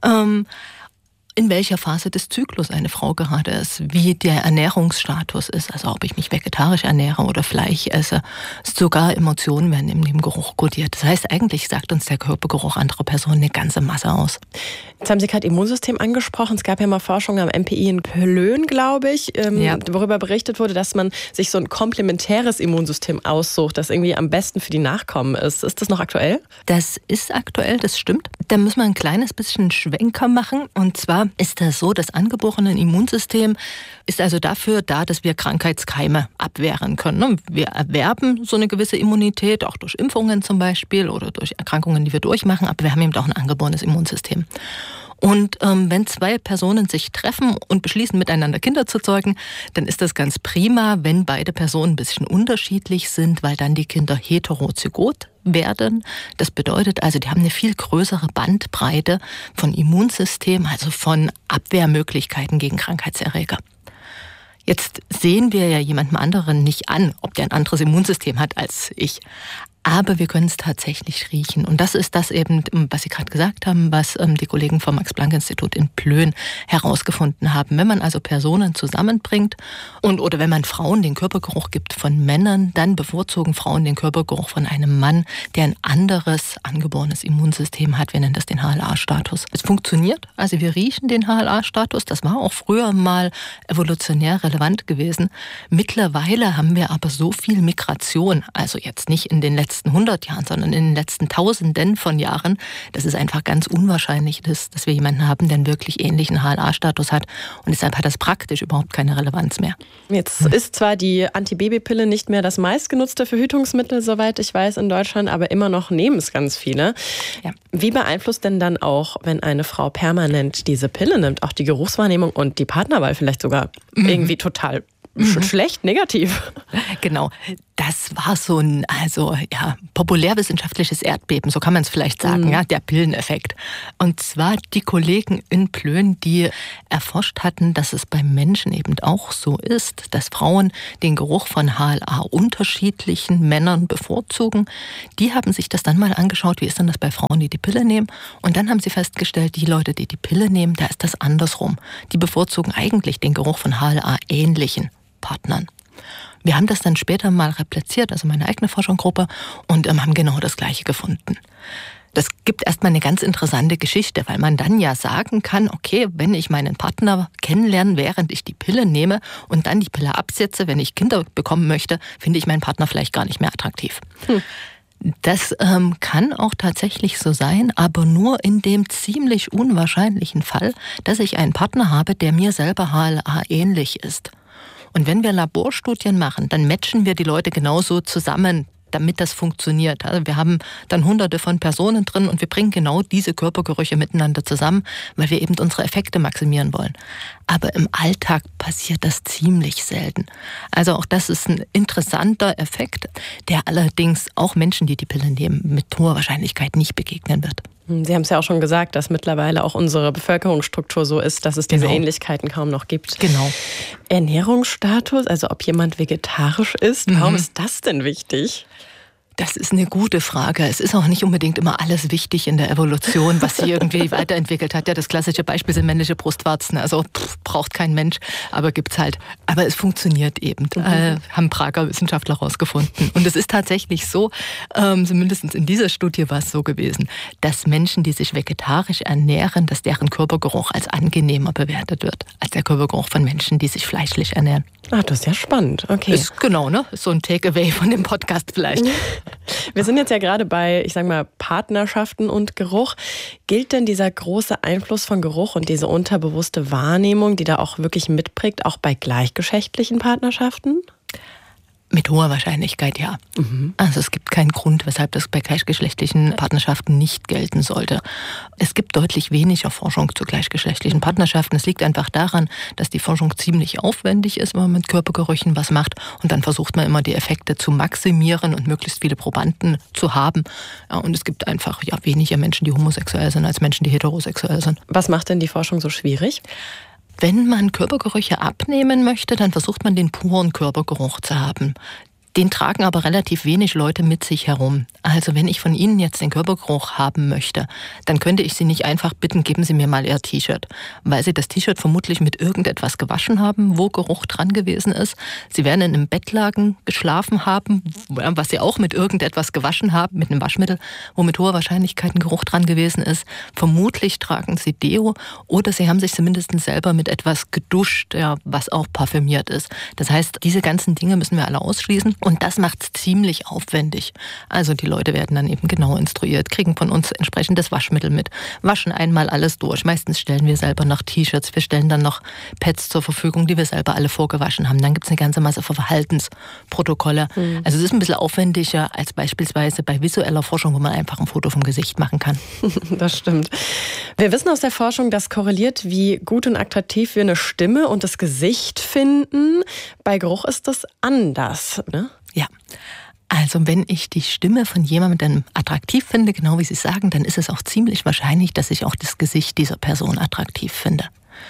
In welcher Phase des Zyklus eine Frau gerade ist, wie der Ernährungsstatus ist, also ob ich mich vegetarisch ernähre oder Fleisch esse. Sogar Emotionen werden in dem Geruch kodiert. Das heißt, eigentlich sagt uns der Körpergeruch anderer Personen eine ganze Masse aus. Jetzt haben Sie gerade Immunsystem angesprochen. Es gab ja mal Forschung am MPI in Plön, glaube ich, worüber berichtet wurde, dass man sich so ein komplementäres Immunsystem aussucht, das irgendwie am besten für die Nachkommen ist. Ist das noch aktuell? Das ist aktuell, das stimmt. Da muss man ein kleines bisschen Schwenker machen. Und zwar ist das so, das angeborene Immunsystem ist also dafür da, dass wir Krankheitskeime abwehren können. Wir erwerben so eine gewisse Immunität, auch durch Impfungen zum Beispiel oder durch Erkrankungen, die wir durchmachen, aber wir haben eben auch ein angeborenes Immunsystem. Und wenn zwei Personen sich treffen und beschließen, miteinander Kinder zu zeugen, dann ist das ganz prima, wenn beide Personen ein bisschen unterschiedlich sind, weil dann die Kinder heterozygot werden. Das bedeutet also, die haben eine viel größere Bandbreite von Immunsystem, also von Abwehrmöglichkeiten gegen Krankheitserreger. Jetzt sehen wir ja jemandem anderen nicht an, ob der ein anderes Immunsystem hat als ich. Aber wir können es tatsächlich riechen. Und das ist das eben, was Sie gerade gesagt haben, was die Kollegen vom Max-Planck-Institut in Plön herausgefunden haben. Wenn man also Personen zusammenbringt oder wenn man Frauen den Körpergeruch gibt von Männern, dann bevorzugen Frauen den Körpergeruch von einem Mann, der ein anderes angeborenes Immunsystem hat. Wir nennen das den HLA-Status. Es funktioniert, also wir riechen den HLA-Status. Das war auch früher mal evolutionär relevant gewesen. Mittlerweile haben wir aber so viel Migration, also jetzt nicht in den letzten letzten 100 Jahren, sondern in den letzten Tausenden von Jahren, dass es einfach ganz unwahrscheinlich ist, dass wir jemanden haben, der einen wirklich ähnlichen HLA-Status hat. Und deshalb hat das praktisch überhaupt keine Relevanz mehr. Jetzt ist zwar die Antibabypille nicht mehr das meistgenutzte Verhütungsmittel, soweit ich weiß, in Deutschland, aber immer noch nehmen es ganz viele. Ja. Wie beeinflusst denn dann auch, wenn eine Frau permanent diese Pille nimmt, auch die Geruchswahrnehmung und die Partnerwahl vielleicht sogar irgendwie total schlecht, negativ? Genau. Das war so ein populärwissenschaftliches Erdbeben, so kann man es vielleicht sagen, der Pilleneffekt. Und zwar die Kollegen in Plön, die erforscht hatten, dass es bei Menschen eben auch so ist, dass Frauen den Geruch von HLA unterschiedlichen Männern bevorzugen. Die haben sich das dann mal angeschaut, wie ist denn das bei Frauen, die die Pille nehmen? Und dann haben sie festgestellt, die Leute, die die Pille nehmen, da ist das andersrum. Die bevorzugen eigentlich den Geruch von HLA-ähnlichen Partnern. Wir haben das dann später mal repliziert, also meine eigene Forschungsgruppe, und haben genau das Gleiche gefunden. Das gibt erstmal eine ganz interessante Geschichte, weil man dann ja sagen kann, okay, wenn ich meinen Partner kennenlerne, während ich die Pille nehme und dann die Pille absetze, wenn ich Kinder bekommen möchte, finde ich meinen Partner vielleicht gar nicht mehr attraktiv. Das kann auch tatsächlich so sein, aber nur in dem ziemlich unwahrscheinlichen Fall, dass ich einen Partner habe, der mir selber HLA ähnlich ist. Und wenn wir Laborstudien machen, dann matchen wir die Leute genauso zusammen, damit das funktioniert. Also wir haben dann Hunderte von Personen drin und wir bringen genau diese Körpergerüche miteinander zusammen, weil wir eben unsere Effekte maximieren wollen. Aber im Alltag passiert das ziemlich selten. Also auch das ist ein interessanter Effekt, der allerdings auch Menschen, die die Pille nehmen, mit hoher Wahrscheinlichkeit nicht begegnen wird. Sie haben es ja auch schon gesagt, dass mittlerweile auch unsere Bevölkerungsstruktur so ist, dass es diese Ähnlichkeiten kaum noch gibt. Genau. Ernährungsstatus, also ob jemand vegetarisch ist, warum ist das denn wichtig? Das ist eine gute Frage. Es ist auch nicht unbedingt immer alles wichtig in der Evolution, was sich irgendwie weiterentwickelt hat. Ja, das klassische Beispiel sind männliche Brustwarzen. Also braucht kein Mensch, aber gibt's halt. Aber es funktioniert eben. Haben Prager Wissenschaftler rausgefunden. Und es ist tatsächlich so, zumindest in dieser Studie war es so gewesen, dass Menschen, die sich vegetarisch ernähren, dass deren Körpergeruch als angenehmer bewertet wird, als der Körpergeruch von Menschen, die sich fleischlich ernähren. Ah, das ist ja spannend. Okay. Ist genau, ne? Ist so ein Takeaway von dem Podcast vielleicht. Wir sind jetzt ja gerade bei, ich sag mal, Partnerschaften und Geruch. Gilt denn dieser große Einfluss von Geruch und diese unterbewusste Wahrnehmung, die da auch wirklich mitprägt, auch bei gleichgeschlechtlichen Partnerschaften? Mit hoher Wahrscheinlichkeit, ja. Also es gibt keinen Grund, weshalb das bei gleichgeschlechtlichen Partnerschaften nicht gelten sollte. Es gibt deutlich weniger Forschung zu gleichgeschlechtlichen Partnerschaften. Es liegt einfach daran, dass die Forschung ziemlich aufwendig ist, wenn man mit Körpergerüchen was macht. Und dann versucht man immer, die Effekte zu maximieren und möglichst viele Probanden zu haben. Ja, und es gibt einfach weniger Menschen, die homosexuell sind, als Menschen, die heterosexuell sind. Was macht denn die Forschung so schwierig? Wenn man Körpergerüche abnehmen möchte, dann versucht man den puren Körpergeruch zu haben. Den tragen aber relativ wenig Leute mit sich herum. Also wenn ich von Ihnen jetzt den Körpergeruch haben möchte, dann könnte ich Sie nicht einfach bitten, geben Sie mir mal Ihr T-Shirt. Weil Sie das T-Shirt vermutlich mit irgendetwas gewaschen haben, wo Geruch dran gewesen ist. Sie werden in einem Bettlaken geschlafen haben, was Sie auch mit irgendetwas gewaschen haben, mit einem Waschmittel, wo mit hoher Wahrscheinlichkeit ein Geruch dran gewesen ist. Vermutlich tragen Sie Deo oder Sie haben sich zumindest selber mit etwas geduscht, was auch parfümiert ist. Das heißt, diese ganzen Dinge müssen wir alle ausschließen. Und das macht es ziemlich aufwendig. Also die Leute werden dann eben genau instruiert, kriegen von uns entsprechendes Waschmittel mit, waschen einmal alles durch. Meistens stellen wir selber noch T-Shirts, wir stellen dann noch Pads zur Verfügung, die wir selber alle vorgewaschen haben. Dann gibt es eine ganze Masse von Verhaltensprotokolle. Also es ist ein bisschen aufwendiger als beispielsweise bei visueller Forschung, wo man einfach ein Foto vom Gesicht machen kann. Das stimmt. Wir wissen aus der Forschung, dass korreliert, wie gut und attraktiv wir eine Stimme und das Gesicht finden. Bei Geruch ist das anders, ne? Ja, also wenn ich die Stimme von jemandem attraktiv finde, genau wie Sie sagen, dann ist es auch ziemlich wahrscheinlich, dass ich auch das Gesicht dieser Person attraktiv finde.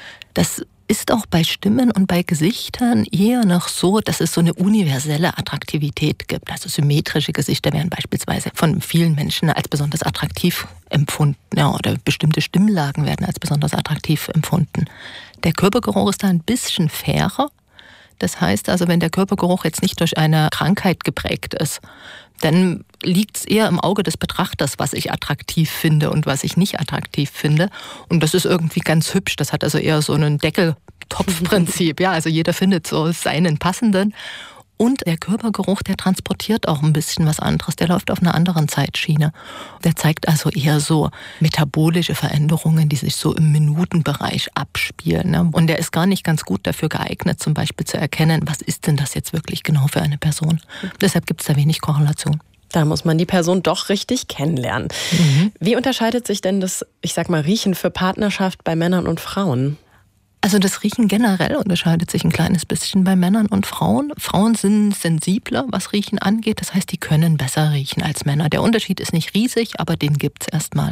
Das ist auch bei Stimmen und bei Gesichtern eher noch so, dass es so eine universelle Attraktivität gibt. Also symmetrische Gesichter werden beispielsweise von vielen Menschen als besonders attraktiv empfunden. Ja, oder bestimmte Stimmlagen werden als besonders attraktiv empfunden. Der Körpergeruch ist da ein bisschen fairer. Das heißt also, wenn der Körpergeruch jetzt nicht durch eine Krankheit geprägt ist, dann liegt es eher im Auge des Betrachters, was ich attraktiv finde und was ich nicht attraktiv finde. Und das ist irgendwie ganz hübsch. Das hat also eher so ein Deckeltopfprinzip. Ja, also jeder findet so seinen passenden. Und der Körpergeruch, der transportiert auch ein bisschen was anderes. Der läuft auf einer anderen Zeitschiene. Der zeigt also eher so metabolische Veränderungen, die sich so im Minutenbereich abspielen. Ne? Und der ist gar nicht ganz gut dafür geeignet, zum Beispiel zu erkennen, was ist denn das jetzt wirklich genau für eine Person. Deshalb gibt es da wenig Korrelation. Da muss man die Person doch richtig kennenlernen. Mhm. Wie unterscheidet sich denn das, ich sag mal, Riechen für Partnerschaft bei Männern und Frauen? Also das Riechen generell unterscheidet sich ein kleines bisschen bei Männern und Frauen. Frauen sind sensibler, was Riechen angeht. Das heißt, die können besser riechen als Männer. Der Unterschied ist nicht riesig, aber den gibt's erstmal.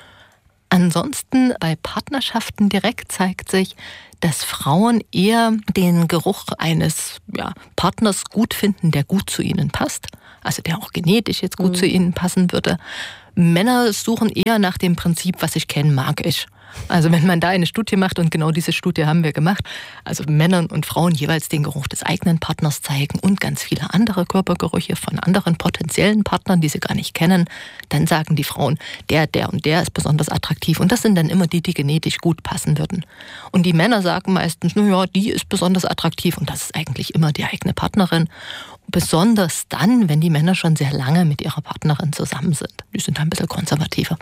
Ansonsten bei Partnerschaften direkt zeigt sich, dass Frauen eher den Geruch eines Partners gut finden, der gut zu ihnen passt. Also der auch genetisch jetzt gut zu ihnen passen würde. Männer suchen eher nach dem Prinzip, was ich kenne, mag ich. Also wenn man da eine Studie macht, und genau diese Studie haben wir gemacht, also Männern und Frauen jeweils den Geruch des eigenen Partners zeigen und ganz viele andere Körpergerüche von anderen potenziellen Partnern, die sie gar nicht kennen, dann sagen die Frauen, der und der ist besonders attraktiv. Und das sind dann immer die genetisch gut passen würden. Und die Männer sagen meistens, die ist besonders attraktiv und das ist eigentlich immer die eigene Partnerin. Besonders dann, wenn die Männer schon sehr lange mit ihrer Partnerin zusammen sind. Die sind ein bisschen konservativer.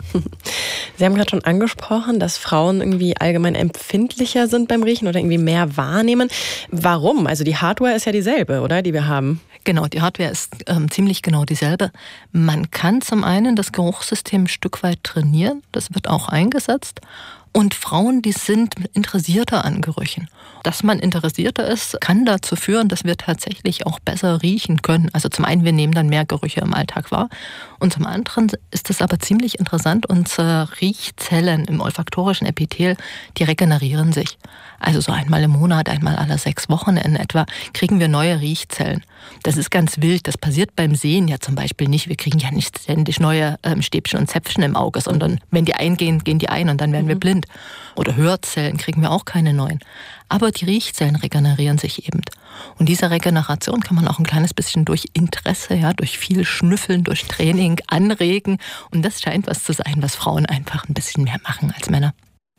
Sie haben gerade schon angesprochen, dass Frauen irgendwie allgemein empfindlicher sind beim Riechen oder irgendwie mehr wahrnehmen. Warum? Also die Hardware ist ja dieselbe, oder? Die wir haben. Genau, die Hardware ist ziemlich genau dieselbe. Man kann zum einen das Geruchssystem ein Stück weit trainieren. Das wird auch eingesetzt. Und Frauen, die sind interessierter an Gerüchen. Dass man interessierter ist, kann dazu führen, dass wir tatsächlich auch besser riechen können. Also zum einen, wir nehmen dann mehr Gerüche im Alltag wahr. Und zum anderen ist es aber ziemlich interessant, unsere Riechzellen im olfaktorischen Epithel, die regenerieren sich. Also so einmal im Monat, einmal alle 6 Wochen in etwa, kriegen wir neue Riechzellen. Das ist ganz wild. Das passiert beim Sehen ja zum Beispiel nicht. Wir kriegen ja nicht ständig neue Stäbchen und Zäpfchen im Auge, sondern wenn die eingehen, gehen die ein und dann werden wir blind. Oder Hörzellen kriegen wir auch keine neuen. Aber die Riechzellen regenerieren sich eben. Und diese Regeneration kann man auch ein kleines bisschen durch Interesse, durch viel Schnüffeln, durch Training anregen. Und das scheint was zu sein, was Frauen einfach ein bisschen mehr machen als Männer.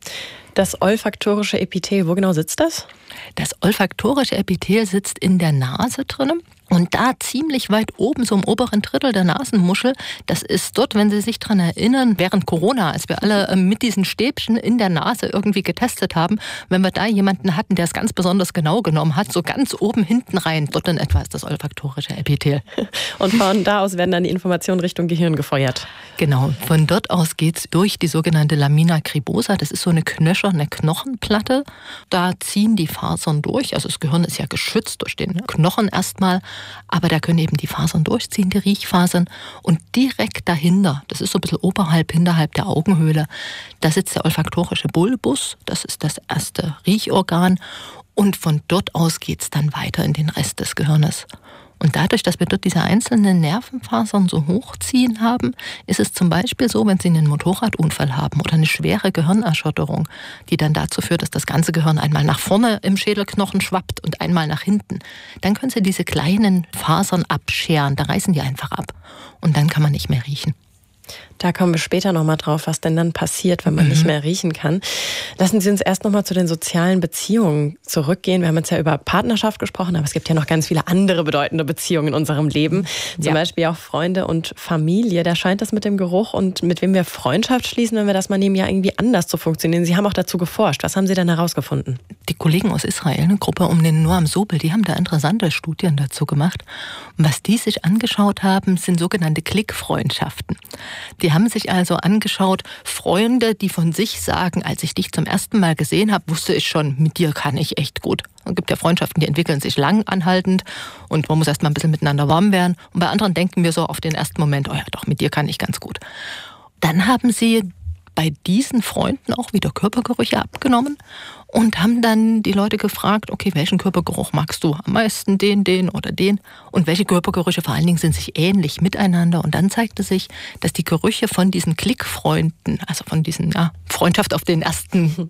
Das olfaktorische Epithel, wo genau sitzt das? Das olfaktorische Epithel sitzt in der Nase drinnen. Und da ziemlich weit oben, so im oberen Drittel der Nasenmuschel, das ist dort, wenn Sie sich daran erinnern, während Corona, als wir alle mit diesen Stäbchen in der Nase irgendwie getestet haben, wenn wir da jemanden hatten, der es ganz besonders genau genommen hat, so ganz oben hinten rein, dort in etwa ist das olfaktorische Epithel. Und von da aus werden dann die Informationen Richtung Gehirn gefeuert. Genau, von dort aus geht's durch die sogenannte Lamina cribosa, das ist so eine knöcherne Knochenplatte. Da ziehen die Fasern durch, also das Gehirn ist ja geschützt durch den Knochen erstmal, aber da können eben die Fasern durchziehen, die Riechfasern. Und direkt dahinter, das ist so ein bisschen hinterhalb der Augenhöhle, da sitzt der olfaktorische Bulbus, das ist das erste Riechorgan. Und von dort aus geht es dann weiter in den Rest des Gehirnes. Und dadurch, dass wir dort diese einzelnen Nervenfasern so hochziehen haben, ist es zum Beispiel so, wenn Sie einen Motorradunfall haben oder eine schwere Gehirnerschütterung, die dann dazu führt, dass das ganze Gehirn einmal nach vorne im Schädelknochen schwappt und einmal nach hinten, dann können Sie diese kleinen Fasern abscheren, da reißen die einfach ab und dann kann man nicht mehr riechen. Da kommen wir später nochmal drauf, was denn dann passiert, wenn man nicht mehr riechen kann. Lassen Sie uns erst nochmal zu den sozialen Beziehungen zurückgehen. Wir haben jetzt ja über Partnerschaft gesprochen, aber es gibt ja noch ganz viele andere bedeutende Beziehungen in unserem Leben. Zum Beispiel auch Freunde und Familie. Da scheint das mit dem Geruch und mit wem wir Freundschaft schließen, wenn wir das mal nehmen, ja irgendwie anders zu funktionieren. Sie haben auch dazu geforscht. Was haben Sie denn herausgefunden? Die Kollegen aus Israel, eine Gruppe um den Noam Sobel, die haben da interessante Studien dazu gemacht. Und was die sich angeschaut haben, sind sogenannte Klickfreundschaften. Die haben sich also angeschaut, Freunde, die von sich sagen, als ich dich zum ersten Mal gesehen habe, wusste ich schon, mit dir kann ich echt gut. Es gibt ja Freundschaften, die entwickeln sich lang anhaltend und man muss erst mal ein bisschen miteinander warm werden. Und bei anderen denken wir so auf den ersten Moment, oh ja doch, mit dir kann ich ganz gut. Dann haben sie bei diesen Freunden auch wieder Körpergerüche abgenommen und haben dann die Leute gefragt, okay, welchen Körpergeruch magst du am meisten, den oder den? Und welche Körpergerüche vor allen Dingen sind sich ähnlich miteinander? Und dann zeigte sich, dass die Gerüche von diesen Klickfreunden, also von diesen Freundschaft auf den ersten,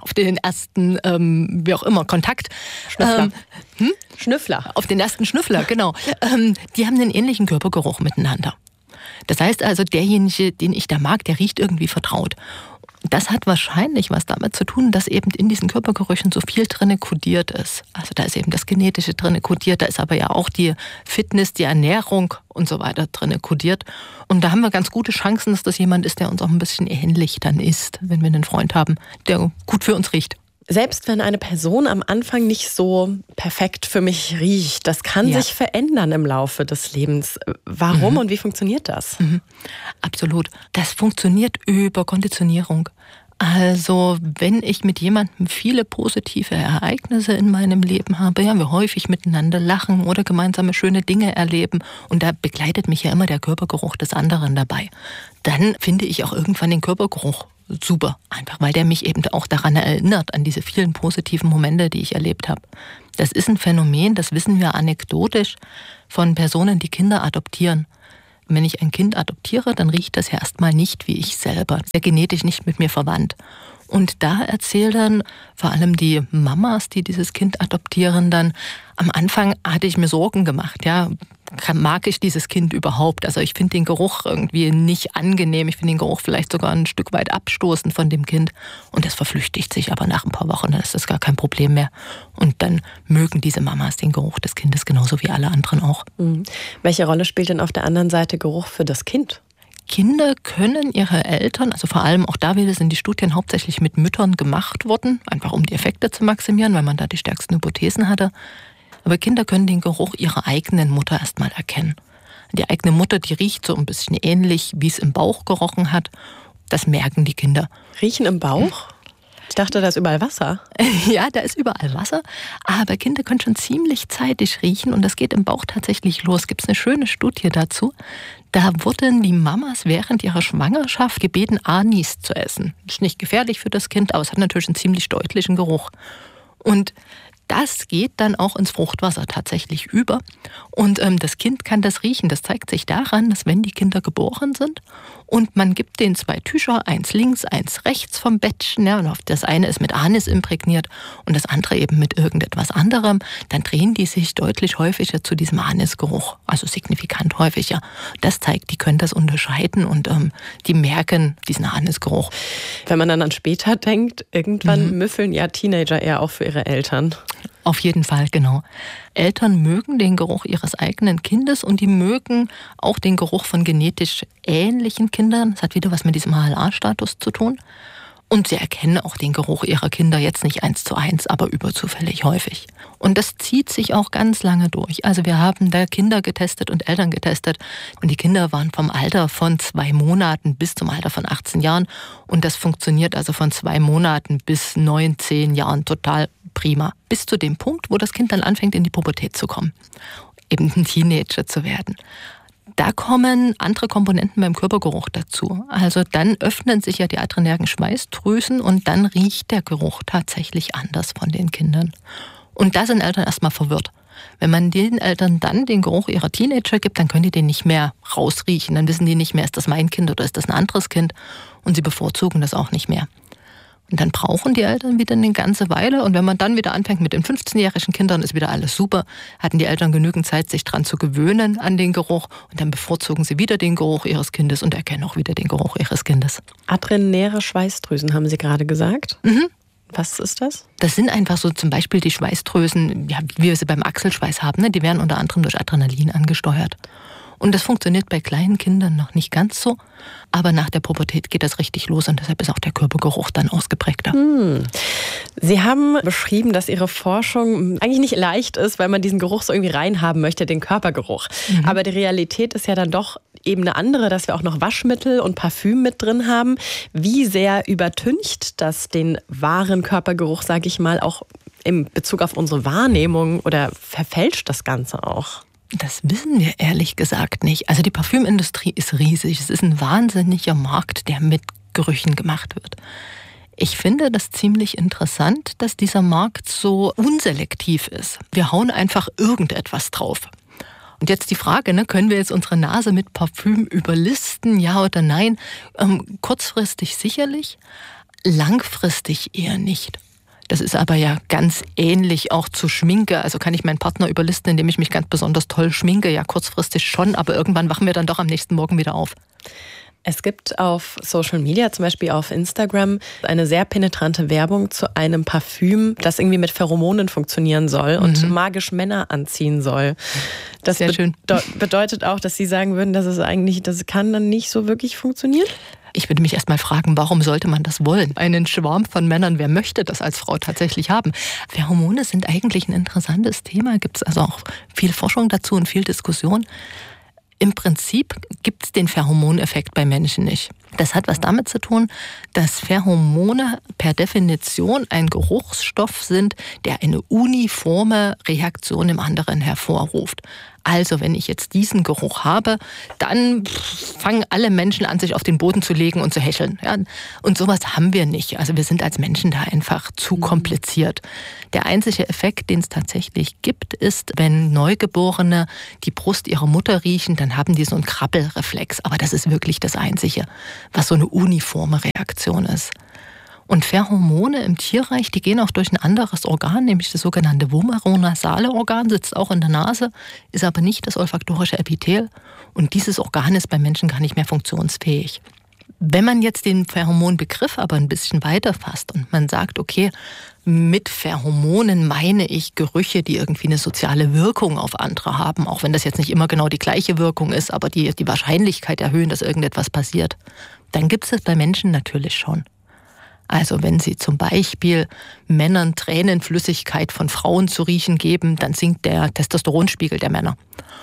wie auch immer, Kontakt. Schnüffler. Auf den ersten Schnüffler, genau. Die haben einen ähnlichen Körpergeruch miteinander. Das heißt also, derjenige, den ich da mag, der riecht irgendwie vertraut. Das hat wahrscheinlich was damit zu tun, dass eben in diesen Körpergerüchen so viel drin kodiert ist. Also da ist eben das Genetische drin kodiert, da ist aber ja auch die Fitness, die Ernährung und so weiter drin kodiert. Und da haben wir ganz gute Chancen, dass das jemand ist, der uns auch ein bisschen ähnlich dann ist, wenn wir einen Freund haben, der gut für uns riecht. Selbst wenn eine Person am Anfang nicht so perfekt für mich riecht, das kann sich verändern im Laufe des Lebens. Warum und wie funktioniert das? Absolut. Das funktioniert über Konditionierung. Also wenn ich mit jemandem viele positive Ereignisse in meinem Leben habe, ja, wir häufig miteinander lachen oder gemeinsame schöne Dinge erleben und da begleitet mich ja immer der Körpergeruch des anderen dabei, dann finde ich auch irgendwann den Körpergeruch super, einfach weil der mich eben auch daran erinnert, an diese vielen positiven Momente, die ich erlebt habe. Das ist ein Phänomen, das wissen wir anekdotisch von Personen, die Kinder adoptieren. Wenn ich ein Kind adoptiere, dann riecht das ja erstmal nicht wie ich selber, ist ja genetisch nicht mit mir verwandt. Und da erzählen dann vor allem die Mamas, die dieses Kind adoptieren, dann am Anfang hatte ich mir Sorgen gemacht, ja, mag ich dieses Kind überhaupt? Also ich finde den Geruch irgendwie nicht angenehm, ich finde den Geruch vielleicht sogar ein Stück weit abstoßend von dem Kind und das verflüchtigt sich aber nach ein paar Wochen, dann ist das gar kein Problem mehr und dann mögen diese Mamas den Geruch des Kindes genauso wie alle anderen auch. Welche Rolle spielt denn auf der anderen Seite Geruch für das Kind? Kinder können ihre Eltern, also vor allem auch da wieder sind die Studien hauptsächlich mit Müttern gemacht worden, einfach um die Effekte zu maximieren, weil man da die stärksten Hypothesen hatte. Aber Kinder können den Geruch ihrer eigenen Mutter erstmal erkennen. Die eigene Mutter, die riecht so ein bisschen ähnlich, wie es im Bauch gerochen hat. Das merken die Kinder. Riechen im Bauch? Ich dachte, da ist überall Wasser. Ja, da ist überall Wasser. Aber Kinder können schon ziemlich zeitig riechen und das geht im Bauch tatsächlich los. Gibt es eine schöne Studie dazu. Da wurden die Mamas während ihrer Schwangerschaft gebeten, Anis zu essen. Ist nicht gefährlich für das Kind, aber es hat natürlich einen ziemlich deutlichen Geruch. Und das geht dann auch ins Fruchtwasser tatsächlich über. Und das Kind kann das riechen. Das zeigt sich daran, dass wenn die Kinder geboren sind und man gibt denen 2 Tücher, eins links, eins rechts vom Bettchen, ja, und das eine ist mit Anis imprägniert und das andere eben mit irgendetwas anderem, dann drehen die sich deutlich häufiger zu diesem Anisgeruch, also signifikant häufiger. Das zeigt, die können das unterscheiden und die merken diesen Anisgeruch. Wenn man dann an später denkt, irgendwann müffeln ja Teenager eher auch für ihre Eltern. Auf jeden Fall, genau. Eltern mögen den Geruch ihres eigenen Kindes und die mögen auch den Geruch von genetisch ähnlichen Kindern. Das hat wieder was mit diesem HLA-Status zu tun. Und sie erkennen auch den Geruch ihrer Kinder jetzt nicht 1:1, aber überzufällig häufig. Und das zieht sich auch ganz lange durch. Also wir haben da Kinder getestet und Eltern getestet. Und die Kinder waren vom Alter von 2 Monaten bis zum Alter von 18 Jahren. Und das funktioniert also von 2 Monaten bis 9, 10 Jahren total prima. Bis zu dem Punkt, wo das Kind dann anfängt, in die Pubertät zu kommen. Eben ein Teenager zu werden. Da kommen andere Komponenten beim Körpergeruch dazu. Also dann öffnen sich ja die adrenergen Schweißdrüsen und dann riecht der Geruch tatsächlich anders von den Kindern. Und da sind Eltern erstmal verwirrt. Wenn man den Eltern dann den Geruch ihrer Teenager gibt, dann können die den nicht mehr rausriechen. Dann wissen die nicht mehr, ist das mein Kind oder ist das ein anderes Kind. Und sie bevorzugen das auch nicht mehr. Und dann brauchen die Eltern wieder eine ganze Weile. Und wenn man dann wieder anfängt mit den 15-jährigen Kindern, ist wieder alles super. Hatten die Eltern genügend Zeit, sich dran zu gewöhnen an den Geruch. Und dann bevorzugen sie wieder den Geruch ihres Kindes und erkennen auch wieder den Geruch ihres Kindes. Adrenäre Schweißdrüsen, haben Sie gerade gesagt. Was ist das? Das sind einfach so zum Beispiel die Schweißdrüsen, ja, wie wir sie beim Achselschweiß haben. Ne? Die werden unter anderem durch Adrenalin angesteuert. Und das funktioniert bei kleinen Kindern noch nicht ganz so. Aber nach der Pubertät geht das richtig los und deshalb ist auch der Körpergeruch dann ausgeprägter. Sie haben beschrieben, dass Ihre Forschung eigentlich nicht leicht ist, weil man diesen Geruch so irgendwie reinhaben möchte, den Körpergeruch. Aber die Realität ist ja dann doch eben eine andere, dass wir auch noch Waschmittel und Parfüm mit drin haben. Wie sehr übertüncht das den wahren Körpergeruch, sage ich mal, auch in Bezug auf unsere Wahrnehmung oder verfälscht das Ganze auch? Das wissen wir ehrlich gesagt nicht. Also die Parfümindustrie ist riesig. Es ist ein wahnsinniger Markt, der mit Gerüchen gemacht wird. Ich finde das ziemlich interessant, dass dieser Markt so unselektiv ist. Wir hauen einfach irgendetwas drauf. Und jetzt die Frage, ne, können wir jetzt unsere Nase mit Parfüm überlisten, ja oder nein? Kurzfristig sicherlich, langfristig eher nicht. Das ist aber ja ganz ähnlich auch zu Schminke. Also kann ich meinen Partner überlisten, indem ich mich ganz besonders toll schminke? Ja, kurzfristig schon, aber irgendwann wachen wir dann doch am nächsten Morgen wieder auf. Es gibt auf Social Media, zum Beispiel auf Instagram, eine sehr penetrante Werbung zu einem Parfüm, das irgendwie mit Pheromonen funktionieren soll und magisch Männer anziehen soll. Das sehr schön. Bedeutet auch, dass Sie sagen würden, dass das kann dann nicht so wirklich funktionieren? Ich würde mich erst mal fragen, warum sollte man das wollen? Einen Schwarm von Männern, wer möchte das als Frau tatsächlich haben? Pheromone sind eigentlich ein interessantes Thema, gibt es also auch viel Forschung dazu und viel Diskussion. Im Prinzip gibt es den Pheromoneffekt bei Menschen nicht. Das hat was damit zu tun, dass Pheromone per Definition ein Geruchsstoff sind, der eine uniforme Reaktion im anderen hervorruft. Also wenn ich jetzt diesen Geruch habe, dann fangen alle Menschen an, sich auf den Boden zu legen und zu hecheln. Ja? Und sowas haben wir nicht. Also wir sind als Menschen da einfach zu kompliziert. Der einzige Effekt, den es tatsächlich gibt, ist, wenn Neugeborene die Brust ihrer Mutter riechen, dann haben die so einen Krabbelreflex. Aber das ist wirklich das Einzige, was so eine uniforme Reaktion ist. Und Pheromone im Tierreich, die gehen auch durch ein anderes Organ, nämlich das sogenannte vomeronasale Organ, sitzt auch in der Nase, ist aber nicht das olfaktorische Epithel. Und dieses Organ ist beim Menschen gar nicht mehr funktionsfähig. Wenn man jetzt den Pheromonbegriff aber ein bisschen weiter fasst und man sagt, okay, mit Pheromonen meine ich Gerüche, die irgendwie eine soziale Wirkung auf andere haben, auch wenn das jetzt nicht immer genau die gleiche Wirkung ist, aber die Wahrscheinlichkeit erhöhen, dass irgendetwas passiert, dann gibt es das bei Menschen natürlich schon. Also wenn Sie zum Beispiel Männern Tränenflüssigkeit von Frauen zu riechen geben, dann sinkt der Testosteronspiegel der Männer.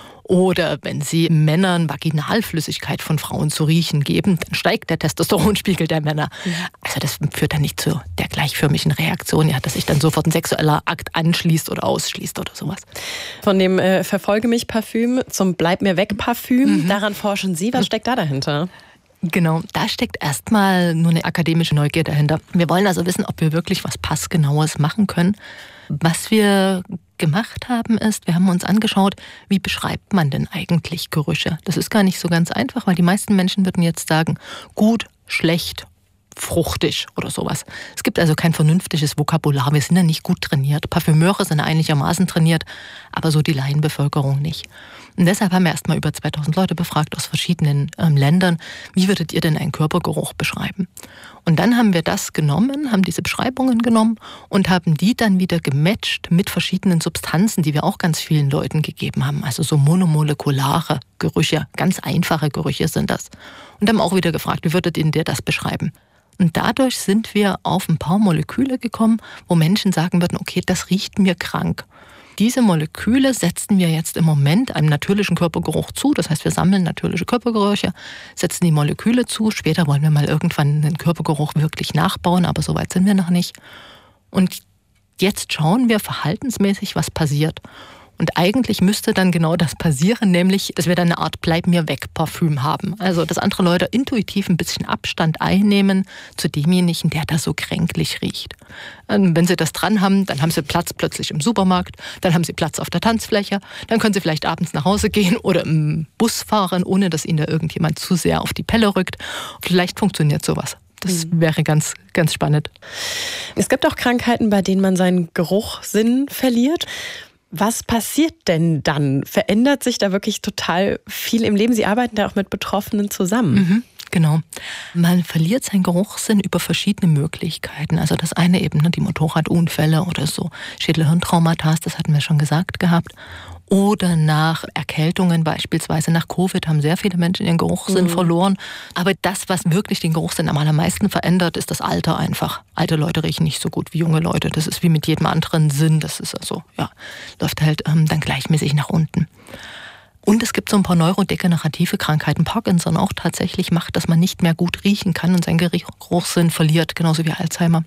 Oder wenn Sie Männern Vaginalflüssigkeit von Frauen zu riechen geben, dann steigt der Testosteronspiegel der Männer. Also das führt dann nicht zu der gleichförmigen Reaktion, ja, dass sich dann sofort ein sexueller Akt anschließt oder ausschließt oder sowas. Von dem Verfolge mich Parfüm zum Bleib mir weg Parfüm, daran forschen Sie. Was steckt da dahinter? Genau, da steckt erstmal nur eine akademische Neugier dahinter. Wir wollen also wissen, ob wir wirklich was Passgenaues machen können. Was wir gemacht haben ist, wir haben uns angeschaut, wie beschreibt man denn eigentlich Gerüche? Das ist gar nicht so ganz einfach, weil die meisten Menschen würden jetzt sagen, gut, schlecht, fruchtig oder sowas. Es gibt also kein vernünftiges Vokabular. Wir sind ja nicht gut trainiert. Parfümeure sind einigermaßen trainiert, aber so die Laienbevölkerung nicht. Und deshalb haben wir erstmal über 2000 Leute befragt aus verschiedenen Ländern. Wie würdet ihr denn einen Körpergeruch beschreiben? Und dann haben wir das genommen, haben diese Beschreibungen genommen und haben die dann wieder gematcht mit verschiedenen Substanzen, die wir auch ganz vielen Leuten gegeben haben. Also so monomolekulare Gerüche, ganz einfache Gerüche sind das. Und haben auch wieder gefragt, wie würdet ihr das beschreiben? Und dadurch sind wir auf ein paar Moleküle gekommen, wo Menschen sagen würden, okay, das riecht mir krank. Diese Moleküle setzen wir jetzt im Moment einem natürlichen Körpergeruch zu. Das heißt, wir sammeln natürliche Körpergerüche, setzen die Moleküle zu. Später wollen wir mal irgendwann den Körpergeruch wirklich nachbauen, aber so weit sind wir noch nicht. Und jetzt schauen wir verhaltensmäßig, was passiert. Und eigentlich müsste dann genau das passieren, nämlich, dass wir dann eine Art Bleib-mir-weg-Parfüm haben. Also, dass andere Leute intuitiv ein bisschen Abstand einnehmen zu demjenigen, der da so kränklich riecht. Wenn sie das dran haben, dann haben sie Platz plötzlich im Supermarkt, dann haben sie Platz auf der Tanzfläche, dann können sie vielleicht abends nach Hause gehen oder im Bus fahren, ohne dass ihnen da irgendjemand zu sehr auf die Pelle rückt. Vielleicht funktioniert sowas. Das wäre ganz, ganz spannend. Es gibt auch Krankheiten, bei denen man seinen Geruchssinn verliert. Was passiert denn dann? Verändert sich da wirklich total viel im Leben? Sie arbeiten da auch mit Betroffenen zusammen. Genau. Man verliert seinen Geruchssinn über verschiedene Möglichkeiten. Also das eine eben, die Motorradunfälle oder so Schädel-Hirntraumata, das hatten wir schon gesagt gehabt. Oder nach Erkältungen, beispielsweise nach Covid, haben sehr viele Menschen ihren Geruchssinn verloren. Aber das, was wirklich den Geruchssinn am allermeisten verändert, ist das Alter einfach. Alte Leute riechen nicht so gut wie junge Leute. Das ist wie mit jedem anderen Sinn. Das ist also, ja, läuft halt dann gleichmäßig nach unten. Und es gibt so ein paar neurodegenerative Krankheiten. Parkinson auch tatsächlich macht, dass man nicht mehr gut riechen kann und seinen Geruchssinn verliert, genauso wie Alzheimer.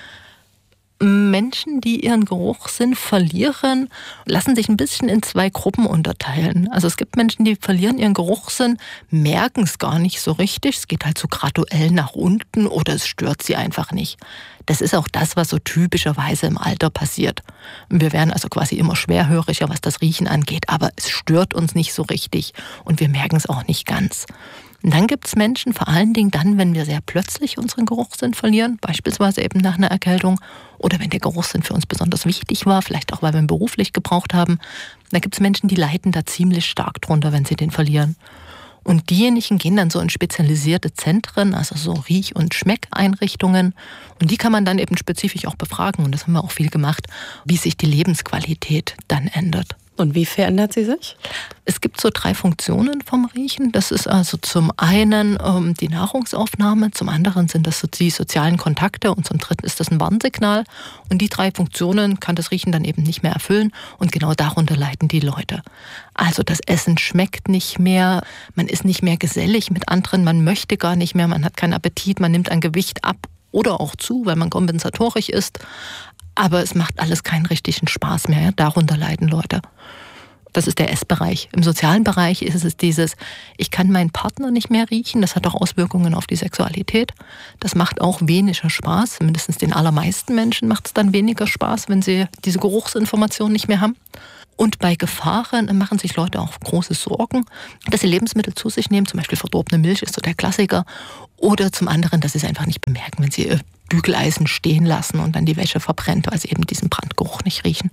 Menschen, die ihren Geruchssinn verlieren, lassen sich ein bisschen in zwei Gruppen unterteilen. Also es gibt Menschen, die verlieren ihren Geruchssinn, merken es gar nicht so richtig. Es geht halt so graduell nach unten oder es stört sie einfach nicht. Das ist auch das, was so typischerweise im Alter passiert. Wir werden also quasi immer schwerhöriger, was das Riechen angeht, aber es stört uns nicht so richtig und wir merken es auch nicht ganz. Und dann gibt es Menschen, vor allen Dingen dann, wenn wir sehr plötzlich unseren Geruchssinn verlieren, beispielsweise eben nach einer Erkältung oder wenn der Geruchssinn für uns besonders wichtig war, vielleicht auch, weil wir ihn beruflich gebraucht haben. Da gibt es Menschen, die leiden da ziemlich stark drunter, wenn sie den verlieren. Und diejenigen gehen dann so in spezialisierte Zentren, also so Riech- und Schmeckeinrichtungen. Und die kann man dann eben spezifisch auch befragen. Und das haben wir auch viel gemacht, wie sich die Lebensqualität dann ändert. Und wie verändert sie sich? Es gibt so 3 Funktionen vom Riechen. Das ist also zum einen die Nahrungsaufnahme, zum anderen sind das so die sozialen Kontakte und zum dritten ist das ein Warnsignal. Und die 3 Funktionen kann das Riechen dann eben nicht mehr erfüllen und genau darunter leiden die Leute. Also das Essen schmeckt nicht mehr, man ist nicht mehr gesellig mit anderen, man möchte gar nicht mehr, man hat keinen Appetit, man nimmt an Gewicht ab oder auch zu, weil man kompensatorisch ist. Aber es macht alles keinen richtigen Spaß mehr. Ja? Darunter leiden Leute. Das ist der Essbereich. Im sozialen Bereich ist es dieses, ich kann meinen Partner nicht mehr riechen. Das hat auch Auswirkungen auf die Sexualität. Das macht auch weniger Spaß. Mindestens den allermeisten Menschen macht es dann weniger Spaß, wenn sie diese Geruchsinformation nicht mehr haben. Und bei Gefahren machen sich Leute auch große Sorgen, dass sie Lebensmittel zu sich nehmen. Zum Beispiel verdorbene Milch ist so der Klassiker. Oder zum anderen, dass sie es einfach nicht bemerken, wenn sie ihr Bügeleisen stehen lassen und dann die Wäsche verbrennt, weil sie eben diesen Brandgeruch nicht riechen.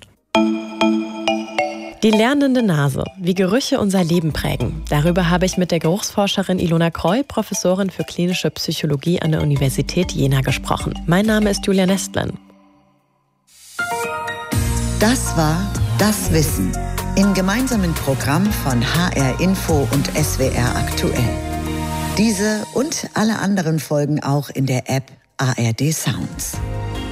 Die lernende Nase, wie Gerüche unser Leben prägen. Darüber habe ich mit der Geruchsforscherin Ilona Kreu, Professorin für klinische Psychologie an der Universität Jena, gesprochen. Mein Name ist Julia Nestlin. Das war Das Wissen im gemeinsamen Programm von HR Info und SWR Aktuell. Diese und alle anderen Folgen auch in der App ARD Sounds.